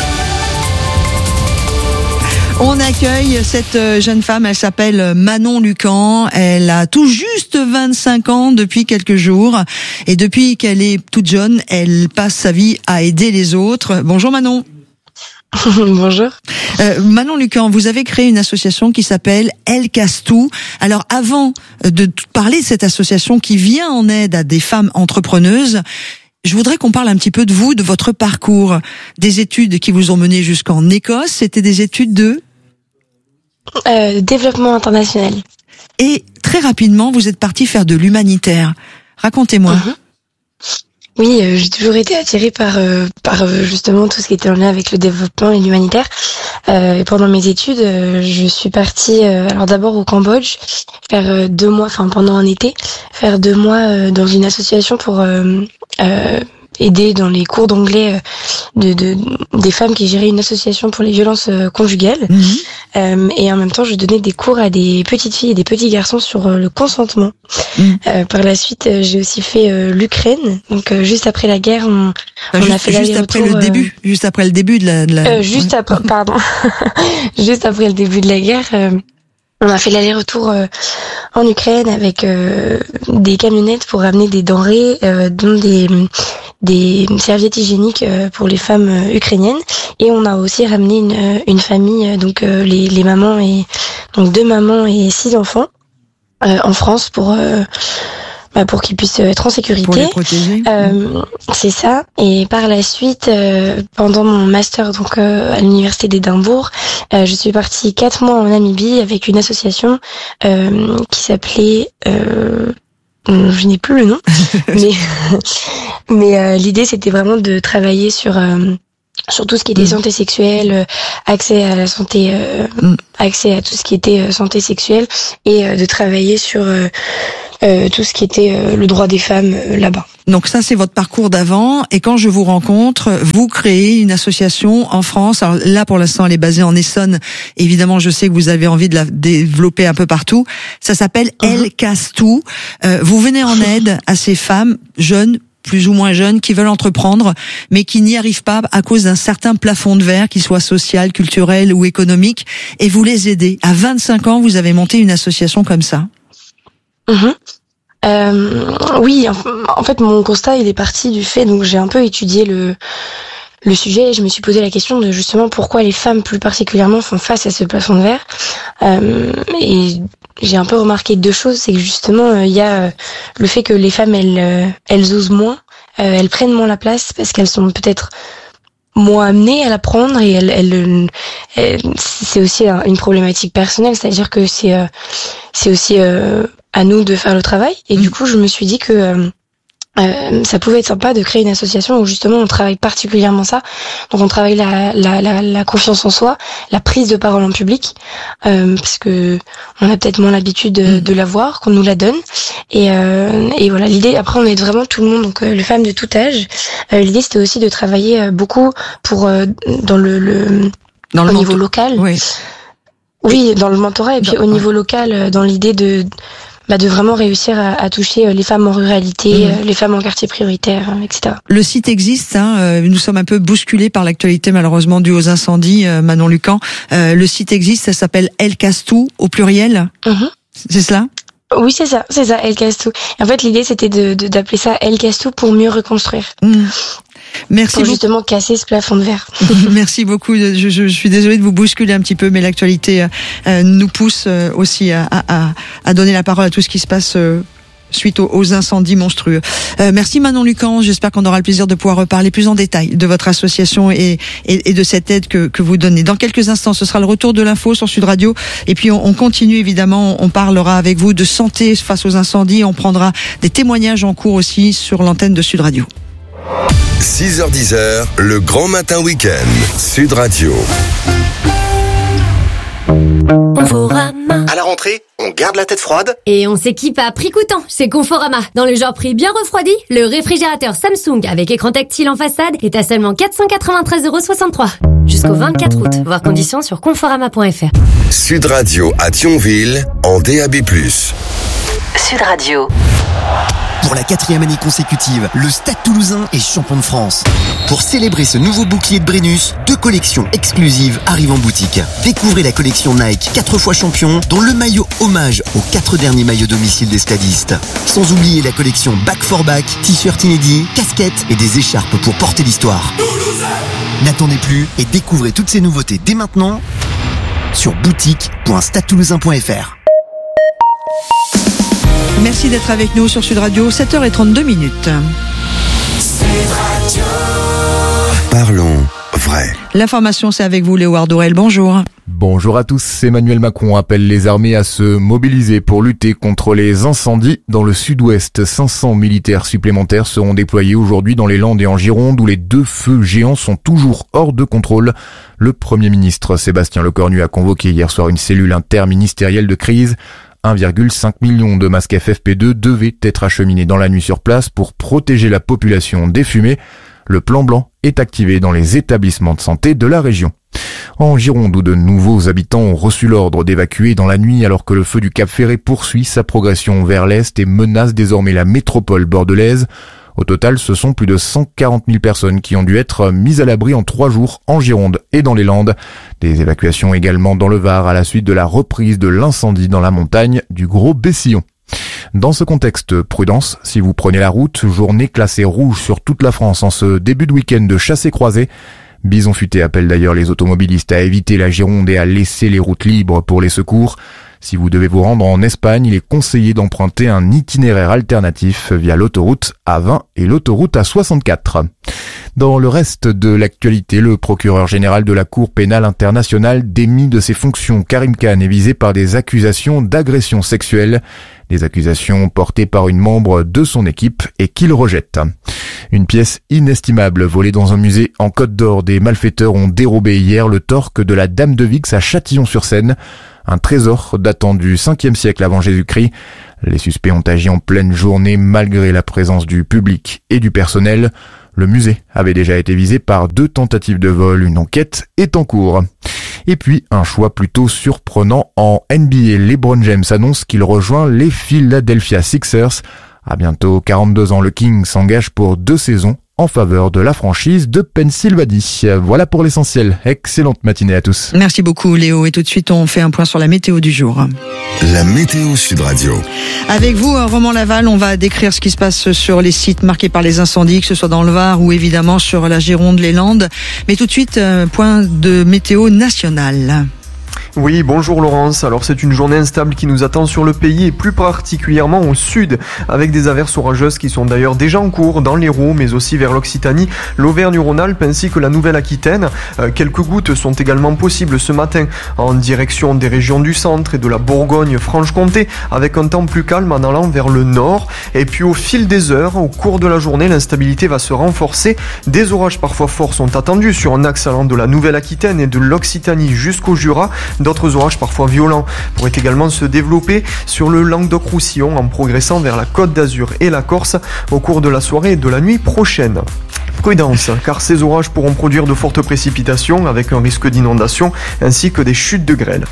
on accueille cette jeune femme, elle s'appelle Manon Lucan, elle a tout juste vingt-cinq ans depuis quelques jours et depuis qu'elle est toute jeune, elle passe sa vie à aider les autres. Bonjour Manon. Bonjour. Euh, Manon Lucan, vous avez créé une association qui s'appelle Elle Casse Tout. Alors avant de parler de cette association qui vient en aide à des femmes entrepreneuses, je voudrais qu'on parle un petit peu de vous, de votre parcours, des études qui vous ont mené jusqu'en Écosse. C'était des études de Euh, développement international. Et très rapidement, vous êtes parti faire de l'humanitaire. Racontez-moi. Mm-hmm. Oui, euh, j'ai toujours été attirée par euh, par euh, justement tout ce qui était en lien avec le développement et l'humanitaire. Euh, et pendant mes études, euh, je suis partie euh, alors d'abord au Cambodge, faire euh, deux mois, enfin pendant un été, faire deux mois euh, dans une association pour euh, euh, aider dans les cours d'anglais euh, de, de des femmes qui géraient une association pour les violences euh, conjugales. Mmh. Euh, et en même temps, je donnais des cours à des petites filles et des petits garçons sur euh, le consentement. Mmh. Euh, par la suite, euh, j'ai aussi fait euh, l'Ukraine. Donc euh, juste après la guerre, on, enfin, on juste, a fait juste après le euh, début, juste après le début de la. De la... Euh, juste après, pardon, juste après le début de la guerre. Euh, On a fait l'aller-retour euh, en Ukraine avec euh, des camionnettes pour ramener des denrées, euh, dont des des serviettes hygiéniques euh, pour les femmes euh, ukrainiennes. Et on a aussi ramené une, une famille, euh, donc euh, les, les mamans et donc deux mamans et six enfants euh, en France pour euh, bah, pour qu'ils puissent être en sécurité. Pour les protéger. Euh, c'est ça. Et par la suite, euh, pendant mon master donc euh, à l'université d'Édimbourg, euh, je suis partie quatre mois en Namibie avec une association euh, qui s'appelait, euh, je n'ai plus le nom, mais mais euh, l'idée c'était vraiment de travailler sur euh, sur tout ce qui était mmh. santé sexuelle, accès à la santé, euh, mmh. accès à tout ce qui était euh, santé sexuelle et euh, de travailler sur euh, Euh, tout ce qui était euh, le droit des femmes euh, là-bas. Donc ça, c'est votre parcours d'avant. Et quand je vous rencontre, vous créez une association en France. Alors là, pour l'instant, elle est basée en Essonne. Évidemment, je sais que vous avez envie de la développer un peu partout. Ça s'appelle mmh. Elle Casse Tout. Euh, vous venez en aide à ces femmes jeunes, plus ou moins jeunes, qui veulent entreprendre, mais qui n'y arrivent pas à cause d'un certain plafond de verre, qu'il soit social, culturel ou économique. Et vous les aidez. À vingt-cinq ans, vous avez monté une association comme ça. Mmh. Euh, oui, en fait, mon constat, il est parti du fait, donc j'ai un peu étudié le le sujet et je me suis posé la question de justement pourquoi les femmes plus particulièrement font face à ce plafond de verre. Euh, et j'ai un peu remarqué deux choses, c'est que justement, il y a le fait que les femmes, elles, elles osent moins, euh, elles prennent moins la place parce qu'elles sont peut-être moins amenées à la prendre et elles, elles, elles c'est aussi une problématique personnelle, c'est-à-dire que c'est, euh, c'est aussi euh, à nous de faire le travail. Et mmh. du coup, je me suis dit que euh, euh, ça pouvait être sympa de créer une association où justement on travaille particulièrement ça. Donc on travaille la, la, la, la confiance en soi, la prise de parole en public, euh, parce que on a peut-être moins l'habitude de, mmh. de la voir, qu'on nous la donne. Et, euh, et voilà, l'idée. Après, on aide vraiment tout le monde, donc euh, les femmes de tout âge. Euh, l'idée, c'était aussi de travailler euh, beaucoup pour euh, dans le, le dans le au niveau local. Oui. Oui, dans le mentorat et puis dans, au niveau ouais. local, dans l'idée de bah, de vraiment réussir à, à toucher les femmes en ruralité, mmh. les femmes en quartier prioritaire, et cetera. Le site existe, hein, nous sommes un peu bousculés par l'actualité malheureusement due aux incendies, Manon Lucan. Euh, le site existe, ça s'appelle Elle Casse Tout au pluriel. Mmh. C'est cela ? Oui, c'est ça, c'est ça, Elle Casse Tout. En fait, l'idée c'était de, de d'appeler ça Elle Casse Tout pour mieux reconstruire. Mmh. Merci pour beaucoup. Justement casser ce plafond de verre. Merci beaucoup. Je, je, je suis désolée de vous bousculer un petit peu, mais l'actualité euh, nous pousse euh, aussi à, à, à donner la parole à tout ce qui se passe euh, suite aux, aux incendies monstrueux. Euh, merci Manon Lucan. J'espère qu'on aura le plaisir de pouvoir reparler plus en détail de votre association et, et, et de cette aide que, que vous donnez. Dans quelques instants, ce sera le retour de l'info sur Sud Radio. Et puis on, on continue évidemment. On parlera avec vous de santé face aux incendies. On prendra des témoignages en cours aussi sur l'antenne de Sud Radio. six heures dix, le grand matin week-end, Sud Radio. Conforama. À la rentrée, on garde la tête froide Et on s'équipe à prix coûtant chez Conforama. Dans le genre prix bien refroidi, le réfrigérateur Samsung avec écran tactile en façade est à seulement quatre cent quatre-vingt-treize euros soixante-trois. Jusqu'au vingt-quatre août. Voir conditions sur conforama point f r. Sud Radio à Thionville en D A B plus. Sud Radio. Pour la quatrième année consécutive, le Stade Toulousain est champion de France. Pour célébrer ce nouveau bouclier de Brennus, deux collections exclusives arrivent en boutique. Découvrez la collection Nike quatre fois champion, dont le maillot hommage aux quatre derniers maillots domicile des stadistes. Sans oublier la collection Back for Back, t-shirts inédits, casquettes et des écharpes pour porter l'histoire. N'attendez plus et découvrez toutes ces nouveautés dès maintenant sur boutique point stade toulousain point f r. Merci d'être avec nous sur Sud Radio, sept heures trente-deux minutes. Parlons vrai. L'information, c'est avec vous, Léo Ardorel. Bonjour. Bonjour à tous. Emmanuel Macron appelle les armées à se mobiliser pour lutter contre les incendies dans le sud-ouest. cinq cents militaires supplémentaires seront déployés aujourd'hui dans les Landes et en Gironde où les deux feux géants sont toujours hors de contrôle. Le Premier ministre Sébastien Lecornu a convoqué hier soir une cellule interministérielle de crise. un virgule cinq million de masques F F P deux devaient être acheminés dans la nuit sur place pour protéger la population des fumées. Le plan blanc est activé dans les établissements de santé de la région. En Gironde, où de nouveaux habitants ont reçu l'ordre d'évacuer dans la nuit alors que le feu du Cap Ferré poursuit sa progression vers l'est et menace désormais la métropole bordelaise. Au total, ce sont plus de cent quarante mille personnes qui ont dû être mises à l'abri en trois jours en Gironde et dans les Landes. Des évacuations également dans le Var à la suite de la reprise de l'incendie dans la montagne du Gros Bessillon. Dans ce contexte, prudence, si vous prenez la route, journée classée rouge sur toute la France en ce début de week-end de chassé-croisé. Bison Futé appelle d'ailleurs les automobilistes à éviter la Gironde et à laisser les routes libres pour les secours. Si vous devez vous rendre en Espagne, il est conseillé d'emprunter un itinéraire alternatif via l'autoroute A vingt et l'autoroute A soixante-quatre. Dans le reste de l'actualité, le procureur général de la Cour pénale internationale démis de ses fonctions. Karim Khan est visé par des accusations d'agression sexuelle, des accusations portées par une membre de son équipe et qu'il rejette. Une pièce inestimable volée dans un musée en Côte d'Or. Des malfaiteurs ont dérobé hier le torque de la Dame de Vix à Châtillon-sur-Seine. Un trésor datant du cinquième siècle avant Jésus-Christ. Les suspects ont agi en pleine journée malgré la présence du public et du personnel. Le musée avait déjà été visé par deux tentatives de vol. Une enquête est en cours. Et puis, un choix plutôt surprenant en N B A. LeBron James annonce qu'il rejoint les Philadelphia Sixers. À bientôt quarante-deux ans, le King s'engage pour deux saisons en faveur de la franchise de Pennsylvanie. Voilà pour l'essentiel. Excellente matinée à tous. Merci beaucoup Léo. Et tout de suite, on fait un point sur la météo du jour. La météo Sud Radio. Avec vous, Roman Laval, on va décrire ce qui se passe sur les sites marqués par les incendies, que ce soit dans le Var ou évidemment sur la Gironde, les Landes. Mais tout de suite, point de météo nationale. Oui, bonjour Laurence. Alors c'est une journée instable qui nous attend sur le pays et plus particulièrement au sud, avec des averses orageuses qui sont d'ailleurs déjà en cours dans l'Hérault, mais aussi vers l'Occitanie, l'Auvergne-Rhône-Alpes ainsi que la Nouvelle-Aquitaine. Euh, quelques gouttes sont également possibles ce matin en direction des régions du centre et de la Bourgogne-Franche-Comté, avec un temps plus calme en allant vers le nord. Et puis au fil des heures, au cours de la journée, l'instabilité va se renforcer. Des orages parfois forts sont attendus sur un axe allant de la Nouvelle-Aquitaine et de l'Occitanie jusqu'au Jura. D'autres orages parfois violents pourraient également se développer sur le Languedoc-Roussillon en progressant vers la Côte d'Azur et la Corse au cours de la soirée et de la nuit prochaine. Prudence, car ces orages pourront produire de fortes précipitations avec un risque d'inondation ainsi que des chutes de grêle.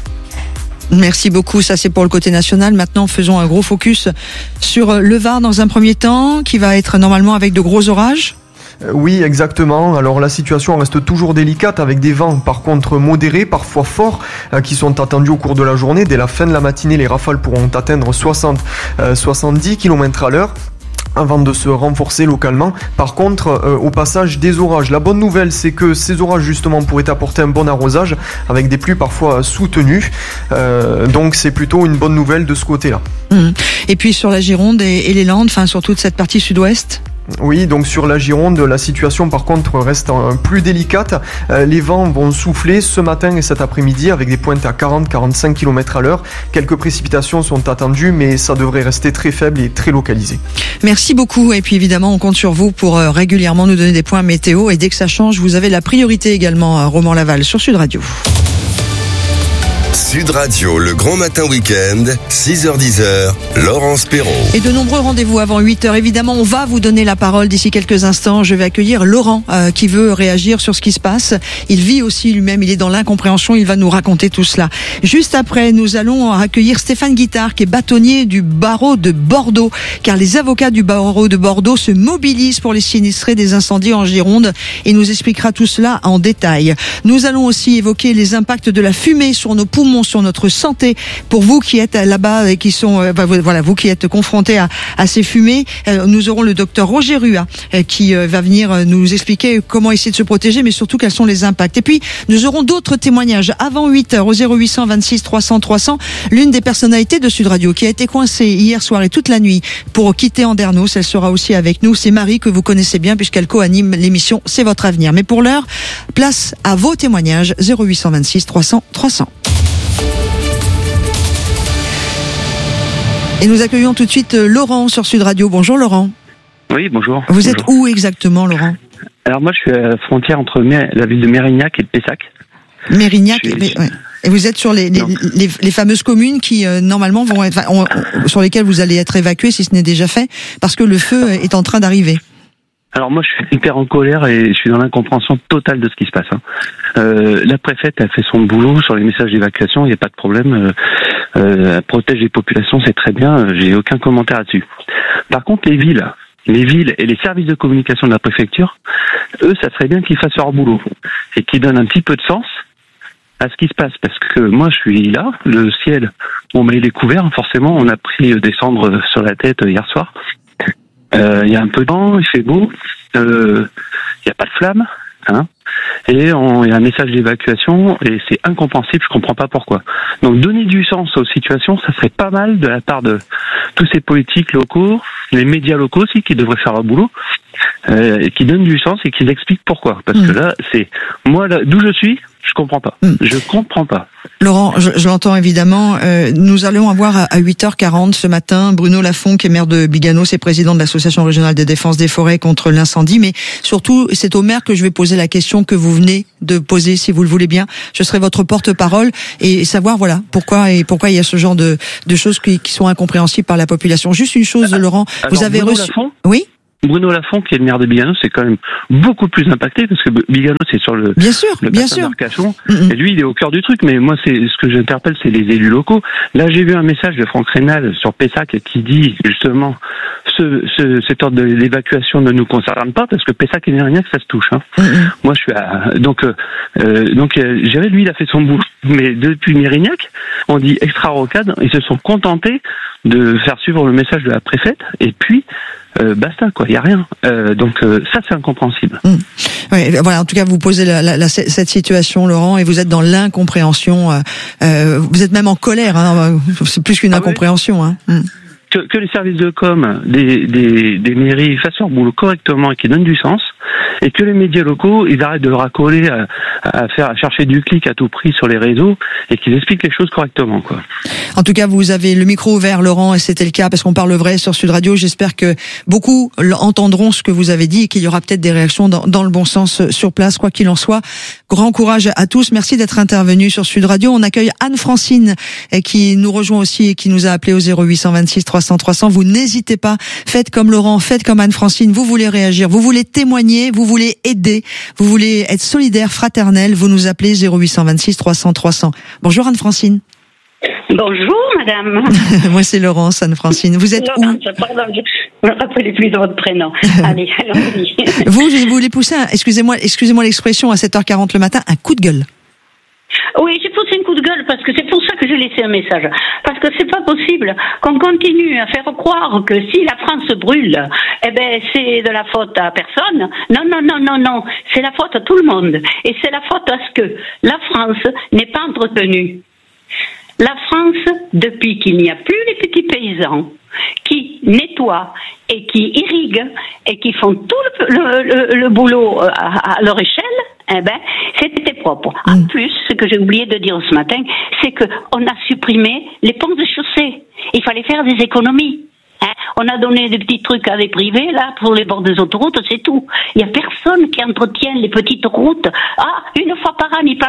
Merci beaucoup, ça c'est pour le côté national. Maintenant, faisons un gros focus sur le Var dans un premier temps, qui va être normalement avec de gros orages. Oui, exactement. Alors la situation reste toujours délicate avec des vents par contre modérés, parfois forts, euh, qui sont attendus au cours de la journée. Dès la fin de la matinée, les rafales pourront atteindre soixante à soixante-dix kilomètres à l'heure. Avant de se renforcer localement. Par contre, euh, au passage des orages. La bonne nouvelle, c'est que ces orages justement pourraient apporter un bon arrosage avec des pluies parfois soutenues. Euh, donc c'est plutôt une bonne nouvelle de ce côté-là. Mmh. Et puis sur la Gironde et, et les Landes, enfin sur toute cette partie sud-ouest. Oui, donc sur la Gironde, la situation par contre reste plus délicate. Euh, les vents vont souffler ce matin et cet après-midi avec des pointes à quarante à quarante-cinq kilomètres à l'heure. Quelques précipitations sont attendues, mais ça devrait rester très faible et très localisé. Merci beaucoup. Et puis évidemment, on compte sur vous pour euh, régulièrement nous donner des points météo. Et dès que ça change, vous avez la priorité également, euh, Roman Laval, sur Sud Radio. Sud Radio, le grand matin week-end, six heures dix, Laurence Perrault. Et de nombreux rendez-vous avant huit heures. Évidemment, on va vous donner la parole d'ici quelques instants. Je vais accueillir Laurent euh, qui veut réagir sur ce qui se passe. Il vit aussi lui-même, il est dans l'incompréhension, il va nous raconter tout cela. Juste après, nous allons accueillir Stéphane Guittard qui est bâtonnier du barreau de Bordeaux, car les avocats du barreau de Bordeaux se mobilisent pour les sinistrés des incendies en Gironde et nous expliquera tout cela en détail. Nous allons aussi évoquer les impacts de la fumée sur nos poumons, sur notre santé. Pour vous qui êtes là-bas et qui sont, euh, voilà, vous qui êtes confrontés à, à ces fumées, euh, nous aurons le docteur Roger Rua euh, qui euh, va venir nous expliquer comment essayer de se protéger, mais surtout quels sont les impacts. Et puis, nous aurons d'autres témoignages avant huit heures au zéro huit cent vingt-six trois cents trois cents. L'une des personnalités de Sud Radio qui a été coincée hier soir et toute la nuit pour quitter Andernos, elle sera aussi avec nous. C'est Marie que vous connaissez bien puisqu'elle co-anime l'émission C'est votre avenir. Mais pour l'heure, place à vos témoignages zéro huit cent vingt-six trois cents trois cents. Et nous accueillons tout de suite Laurent sur Sud Radio. Bonjour Laurent. Oui, bonjour. Vous bonjour. êtes où exactement, Laurent? Alors moi, je suis à la frontière entre la ville de Mérignac et de Pessac. Mérignac, suis... et, ouais. Et vous êtes sur les, les, les, les fameuses communes qui euh, normalement vont être, on, on, sur lesquelles vous allez être évacués si ce n'est déjà fait, parce que le feu est en train d'arriver. Alors moi, je suis hyper en colère et je suis dans l'incompréhension totale de ce qui se passe. Hein. Euh, la préfète a fait son boulot sur les messages d'évacuation, il n'y a pas de problème. Euh, euh, elle protège les populations, c'est très bien. J'ai aucun commentaire là-dessus. Par contre, les villes, les villes et les services de communication de la préfecture, eux, ça serait bien qu'ils fassent leur boulot et qu'ils donnent un petit peu de sens à ce qui se passe. Parce que moi, je suis là, le ciel, bon, mais il est couvert, forcément. On a pris des cendres sur la tête hier soir. Il euh, y a un peu de vent, il fait beau, il euh, n'y a pas de flamme, hein, et il y a un message d'évacuation, et c'est incompréhensible, je comprends pas pourquoi. Donc donner du sens aux situations, ça serait pas mal de la part de tous ces politiques locaux, les médias locaux aussi, qui devraient faire leur boulot, euh, et qui donnent du sens et qui expliquent pourquoi. Parce mmh. que là, c'est moi, là, d'où je suis, je comprends pas. Mmh. Je comprends pas. Laurent, je, je l'entends évidemment. Euh, nous allons avoir à, à huit heures quarante ce matin Bruno Lafont, qui est maire de Biganos, c'est président de l'Association régionale de défense des forêts contre l'incendie. Mais surtout, c'est au maire que je vais poser la question que vous venez de poser, si vous le voulez bien. Je serai votre porte-parole et savoir, voilà, pourquoi et pourquoi il y a ce genre de, de choses qui, qui sont incompréhensibles par la population. Juste une chose, Laurent, Alors, vous avez Bruno reçu... Lafont Oui. Bruno Lafont, qui est le maire de Biganos, c'est quand même beaucoup plus impacté parce que Biganos c'est sur le bien sûr, le bien sûr. d'Arcachon, mm-hmm. et lui il est au cœur du truc. Mais moi, c'est ce que j'interpelle, c'est les élus locaux. Là, j'ai vu un message de Franck Rénal sur Pessac qui dit justement ce, ce cet ordre d'évacuation ne nous concerne pas parce que Pessac et Mérignac ça se touche. Hein. Mm-hmm. Moi, je suis à, donc euh, donc euh, Géré, lui, il a fait son bout. Mais depuis Mérignac, on dit extra rocade, ils se sont contentés de faire suivre le message de la préfète et puis. Euh, basta quoi, il y a rien. Euh, donc euh, ça c'est incompréhensible. Mmh. Ouais, voilà, en tout cas vous posez la, la, la, cette situation, Laurent, et vous êtes dans l'incompréhension. Euh, euh, vous êtes même en colère. Hein, c'est plus qu'une ah incompréhension. Oui. Hein. Mmh. Que, que les services de com des, des, des mairies fassent leur boulot correctement et qu'ils donnent du sens, et que les médias locaux ils arrêtent de le racoler à, à faire à chercher du clic à tout prix sur les réseaux et qu'ils expliquent les choses correctement quoi. En tout cas, vous avez le micro ouvert, Laurent, et c'était le cas parce qu'on parle vrai sur Sud Radio. J'espère que beaucoup entendront ce que vous avez dit et qu'il y aura peut-être des réactions dans, dans le bon sens sur place, quoi qu'il en soit. Grand courage à tous. Merci d'être intervenus sur Sud Radio. On accueille Anne-Francine qui nous rejoint aussi et qui nous a appelé au zéro huit cent vingt-six trois cents trois cents. Vous n'hésitez pas. Faites comme Laurent, faites comme Anne-Francine. Vous voulez réagir, vous voulez témoigner, vous voulez aider, vous voulez être solidaire, fraternel. Vous nous appelez zéro huit cent vingt-six trois cents trois cents. Bonjour Anne-Francine. Bonjour, madame. Moi, c'est Laurence, Anne-Francine. Vous êtes Laurence, où pardon, je ne me rappelais plus de votre prénom. Allez, allons-y. Vous, vous voulez pousser, un, excusez-moi, excusez-moi l'expression, à sept heures quarante le matin, un coup de gueule. Oui, j'ai poussé un coup de gueule parce que c'est pour ça que j'ai laissé un message. Parce que c'est pas possible qu'on continue à faire croire que si la France brûle, eh ben, c'est de la faute à personne. Non, non, non, non, non. C'est la faute à tout le monde. Et c'est la faute à ce que la France n'est pas entretenue. La France, depuis qu'il n'y a plus les petits paysans qui nettoient et qui irriguent et qui font tout le, le, le, le boulot à, à leur échelle, eh ben, c'était propre. En mmh. plus, ce que j'ai oublié de dire ce matin, c'est qu'on a supprimé les ponts de chaussée. Il fallait faire des économies. Hein, on a donné des petits trucs à des privés, là, pour les bords des autoroutes, c'est tout. Il y a personne qui entretient les petites routes. Ah, une fois par an, ils passent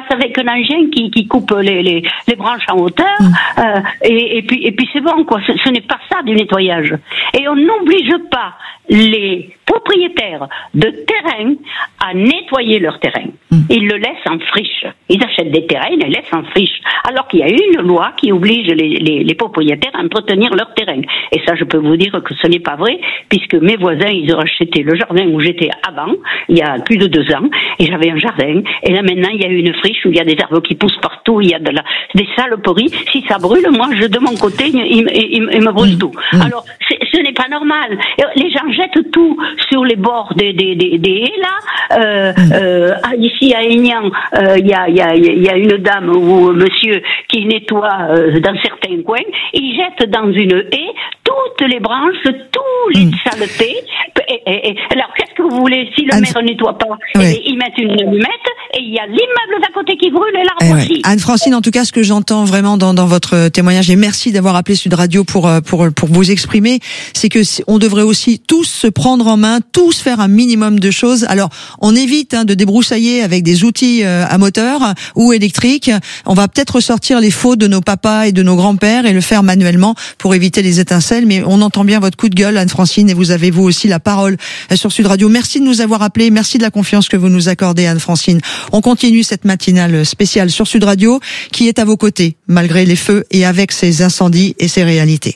avec un engin qui, qui coupe les, les, les branches en hauteur, mmh. euh, et, et puis, et puis c'est bon, quoi. Ce, ce n'est pas ça du nettoyage. Et on n'oblige pas les propriétaires de terrain à nettoyer leur terrain. Mmh. Ils le laissent en friche. Ils achètent des terrains, ils les laissent en friche. Alors qu'il y a une loi qui oblige les, les, les propriétaires à entretenir leur terrain. Et ça, je peux vous dire que ce n'est pas vrai, puisque mes voisins, ils ont acheté le jardin où j'étais avant, il y a plus de deux ans, et j'avais un jardin. Et là, maintenant, il y a une friche où il y a des arbres qui poussent partout, il y a de la, des saloperies. Si ça brûle, moi, je, de mon côté, il, il, il, il me brûle tout. Mmh. Alors, ce n'est pas normal. Les gens jettent tout sur les bords des, des, des, des haies, là. Euh, euh, ici, à Aignan, euh, il y a, il y a, il y a une dame ou monsieur qui nettoie euh, dans certains coins. Il jette dans une haie toutes les branches, tous les mmh. saletés. Et, et, et, alors, qu'est-ce que vous voulez? Si le Anne... maire ne nettoie pas, oui. ils mettent une allumette et il y a l'immeuble d'à côté qui brûle et l'arbre eh aussi. Ouais. Anne-Francine, en tout cas, ce que j'entends vraiment dans, dans votre témoignage, et merci d'avoir appelé Sud Radio pour, pour, pour vous exprimer, c'est que on devrait aussi tous se prendre en main, tous faire un minimum de choses. Alors, on évite hein, de débroussailler avec des outils euh, à moteur ou électriques. On va peut-être ressortir les fautes de nos papas et de nos grands-pères et le faire manuellement pour éviter les étincelles. Mais on entend bien votre coup de gueule, Anne-Francine, et vous avez vous aussi la parole sur Sud Radio. Merci de nous avoir appelés, merci de la confiance que vous nous accordez, Anne-Francine. On continue cette matinale spéciale sur Sud Radio qui est à vos côtés, malgré les feux et avec ces incendies et ces réalités.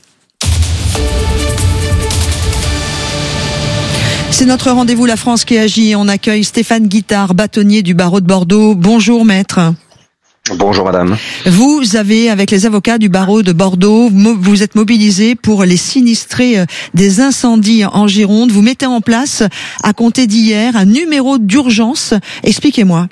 C'est notre rendez-vous La France qui agit. On accueille Stéphane Guittard, bâtonnier du barreau de Bordeaux. Bonjour maître. Bonjour madame. Vous avez, avec les avocats du barreau de Bordeaux, vous êtes mobilisés pour les sinistrés des incendies en Gironde. Vous mettez en place, à compter d'hier, un numéro d'urgence. Expliquez-moi.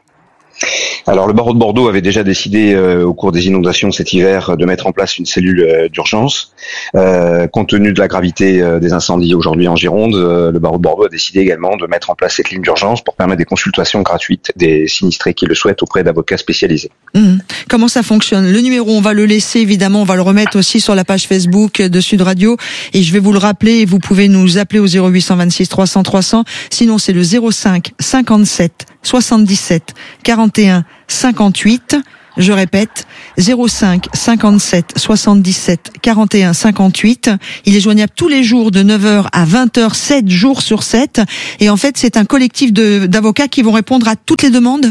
Alors le barreau de Bordeaux avait déjà décidé euh, au cours des inondations cet hiver de mettre en place une cellule euh, d'urgence. Euh, compte tenu de la gravité euh, des incendies aujourd'hui en Gironde, euh, le barreau de Bordeaux a décidé également de mettre en place cette ligne d'urgence pour permettre des consultations gratuites des sinistrés qui le souhaitent auprès d'avocats spécialisés. Mmh. Comment ça fonctionne? Le numéro, on va le laisser évidemment, on va le remettre aussi sur la page Facebook de Sud Radio et je vais vous le rappeler, vous pouvez nous appeler au zéro huit cent vingt-six trois cents trois cents, sinon c'est le zéro cinq cinquante-sept soixante-dix-sept quarante et un cinquante-huit. Je répète, zéro cinq cinquante-sept soixante-dix-sept quarante et un cinquante-huit. Il est joignable tous les jours de neuf heures à vingt heures, sept jours sur sept. Et en fait, c'est un collectif de, d'avocats qui vont répondre à toutes les demandes.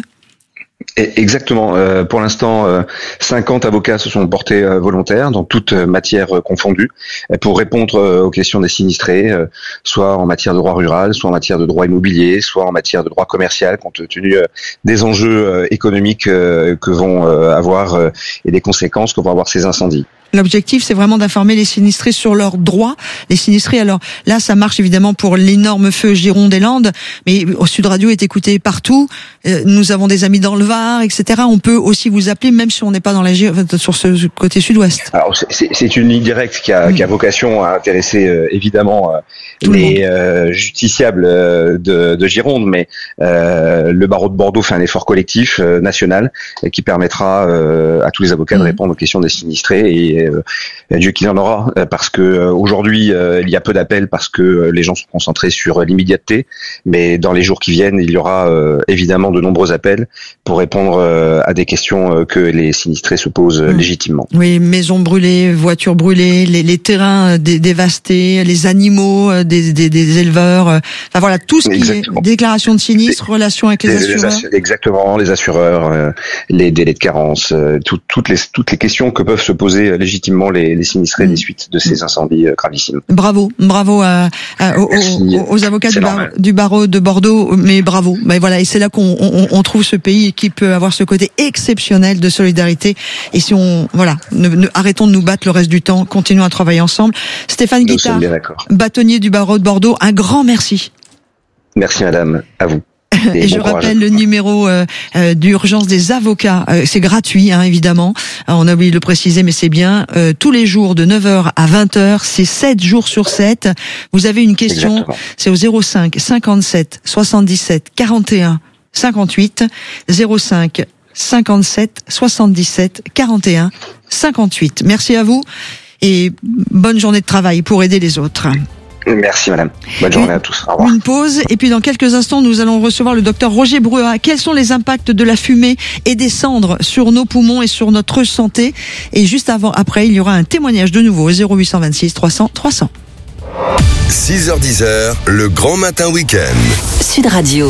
Exactement. Euh, pour l'instant, euh, cinquante avocats se sont portés euh, volontaires dans toute euh, matière euh, confondue pour répondre euh, aux questions des sinistrés, euh, soit en matière de droit rural, soit en matière de droit immobilier, soit en matière de droit commercial, compte tenu euh, des enjeux euh, économiques euh, que vont euh, avoir euh, et des conséquences que vont avoir ces incendies. L'objectif, c'est vraiment d'informer les sinistrés sur leurs droits. Les sinistrés, alors là, ça marche évidemment pour l'énorme feu Gironde et Landes, mais au Sud Radio est écouté partout. Euh, nous avons des amis dans le Var, et cetera. On peut aussi vous appeler, même si on n'est pas dans la sur ce côté sud-ouest. Alors c'est, c'est une ligne directe qui a, mmh. qui a vocation à intéresser euh, évidemment euh, les euh, justiciables euh, de, de Gironde, mais euh, le barreau de Bordeaux fait un effort collectif euh, national euh, qui permettra euh, à tous les avocats mmh. de répondre aux questions des sinistrés et euh, Dieu qu'il en aura, parce que euh, aujourd'hui euh, il y a peu d'appels parce que euh, les gens sont concentrés sur euh, l'immédiateté, mais dans les jours qui viennent il y aura euh, évidemment de nombreux appels pour répondre euh, à des questions euh, que les sinistrés se posent euh, mmh. légitimement. Oui, maisons brûlées, voitures brûlées, les, les terrains dé- dévastés, les animaux euh, des, des, des éleveurs, euh, enfin voilà tout ce qui Exactement. Est déclaration de sinistre, relations avec les, les assureurs. Les assu- exactement, les assureurs, euh, les délais de carence, euh, tout, toutes les toutes les questions que peuvent se poser euh, légitimement les, les sinistrés mmh. des suites de ces incendies euh, gravissimes. Bravo, bravo à, à, aux, aux, aux avocats du, bar, du barreau de Bordeaux, mais bravo. Mais voilà, et c'est là qu'on on, on trouve ce pays qui peut avoir ce côté exceptionnel de solidarité. Et si on, voilà, ne, ne, arrêtons de nous battre le reste du temps, continuons à travailler ensemble. Stéphane Guittard, bâtonnier du barreau de Bordeaux, un grand merci. Merci madame, à vous. Et, et bon je courage. Rappelle le numéro euh, euh, d'urgence des avocats, euh, c'est gratuit hein, évidemment, alors, on a oublié de le préciser mais c'est bien, euh, tous les jours de neuf heures à vingt heures, c'est sept jours sur sept. Vous avez une question, Exactement. C'est au zéro cinq cinquante-sept soixante-dix-sept quarante et un cinquante-huit, zéro cinq cinquante-sept soixante-dix-sept quarante et un cinquante-huit. Merci à vous et bonne journée de travail pour aider les autres. Merci madame. Bonne journée à tous. Au revoir. Une pause et puis dans quelques instants nous allons recevoir le docteur Roger Bruat. Quels sont les impacts de la fumée et des cendres sur nos poumons et sur notre santé? Et juste avant, après, il y aura un témoignage de nouveau au zéro huit cent vingt-six trois cents trois cents. six heures dix, le grand matin week-end. Sud Radio.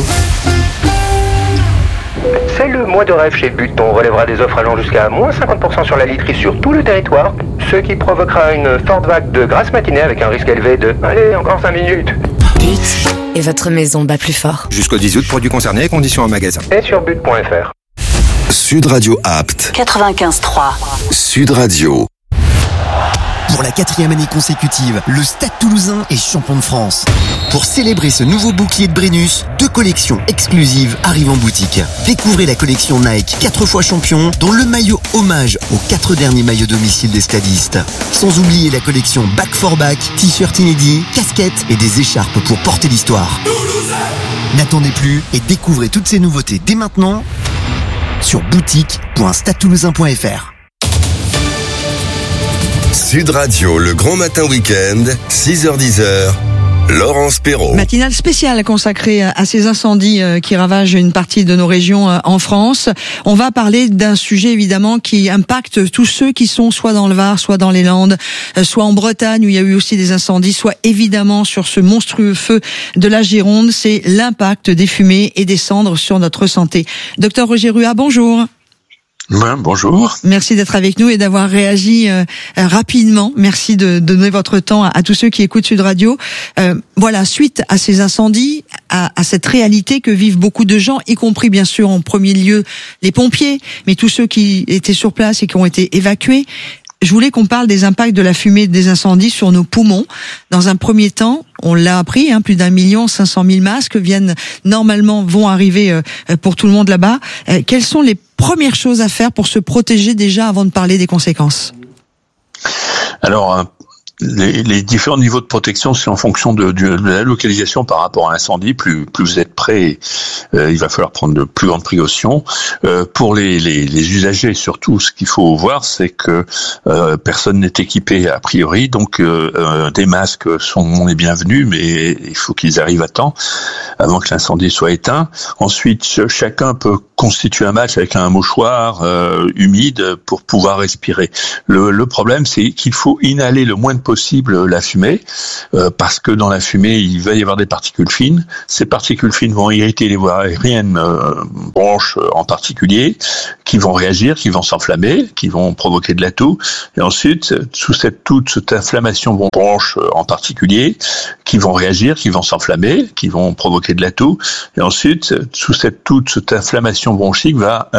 C'est le mois de rêve chez But. On relèvera des offres allant jusqu'à moins cinquante pour cent sur la literie sur tout le territoire, ce qui provoquera une forte vague de grasse matinée avec un risque élevé de « Allez, encore cinq minutes ». But et votre maison bat plus fort. Jusqu'au dix août, produits concernés, conditions en magasin. Et sur but point f r. Sud Radio Apt. quatre-vingt-quinze trois. Sud Radio. Pour la quatrième année consécutive, le Stade Toulousain est champion de France. Pour célébrer ce nouveau bouclier de Brennus, deux collections exclusives arrivent en boutique. Découvrez la collection Nike quatre fois champion, dont le maillot hommage aux quatre derniers maillots domicile des stadistes. Sans oublier la collection Back for Back, t-shirt inédits, casquettes et des écharpes pour porter l'histoire. N'attendez plus et découvrez toutes ces nouveautés dès maintenant sur boutique point stade toulousain point f r. Sud Radio, le grand matin week-end, six heures dix, Laurence Perrault. Matinale spéciale consacrée à ces incendies qui ravagent une partie de nos régions en France. On va parler d'un sujet évidemment qui impacte tous ceux qui sont soit dans le Var, soit dans les Landes, soit en Bretagne où il y a eu aussi des incendies, soit évidemment sur ce monstrueux feu de la Gironde. C'est l'impact des fumées et des cendres sur notre santé. Docteur Roger Bruat, bonjour. Ouais, bonjour. Merci d'être avec nous et d'avoir réagi euh, rapidement. Merci de, de donner votre temps à, à tous ceux qui écoutent Sud Radio. Euh, voilà, suite à ces incendies, à, à cette réalité que vivent beaucoup de gens, y compris bien sûr en premier lieu les pompiers, mais tous ceux qui étaient sur place et qui ont été évacués. Je voulais qu'on parle des impacts de la fumée et des incendies sur nos poumons. Dans un premier temps, on l'a appris, hein, plus d'un million cinq cent mille masques viennent normalement vont arriver euh, pour tout le monde là-bas. Euh, quelles sont les premières choses à faire pour se protéger déjà avant de parler des conséquences? Alors, les, les différents niveaux de protection, c'est en fonction de, de, de la localisation par rapport à l'incendie. Plus, plus vous êtes près, euh, il va falloir prendre de plus grandes précautions. Euh, pour les, les, les usagers, surtout, ce qu'il faut voir, c'est que euh, personne n'est équipé a priori, donc euh, euh, des masques sont les bienvenus, mais il faut qu'ils arrivent à temps avant que l'incendie soit éteint. Ensuite, chacun peut constituer un match avec un mouchoir euh, humide pour pouvoir respirer. Le, le problème, c'est qu'il faut inhaler le moins de possible la fumée, euh, parce que dans la fumée, il va y avoir des particules fines. Ces particules fines vont irriter les voies aériennes, euh, bronches en particulier, qui vont réagir, qui vont s'enflammer, qui vont provoquer de la toux. Et ensuite, sous cette toux, cette inflammation bronche en particulier, qui vont réagir, qui vont s'enflammer, qui vont provoquer de la toux. Et ensuite, sous cette toux, cette inflammation bronchique va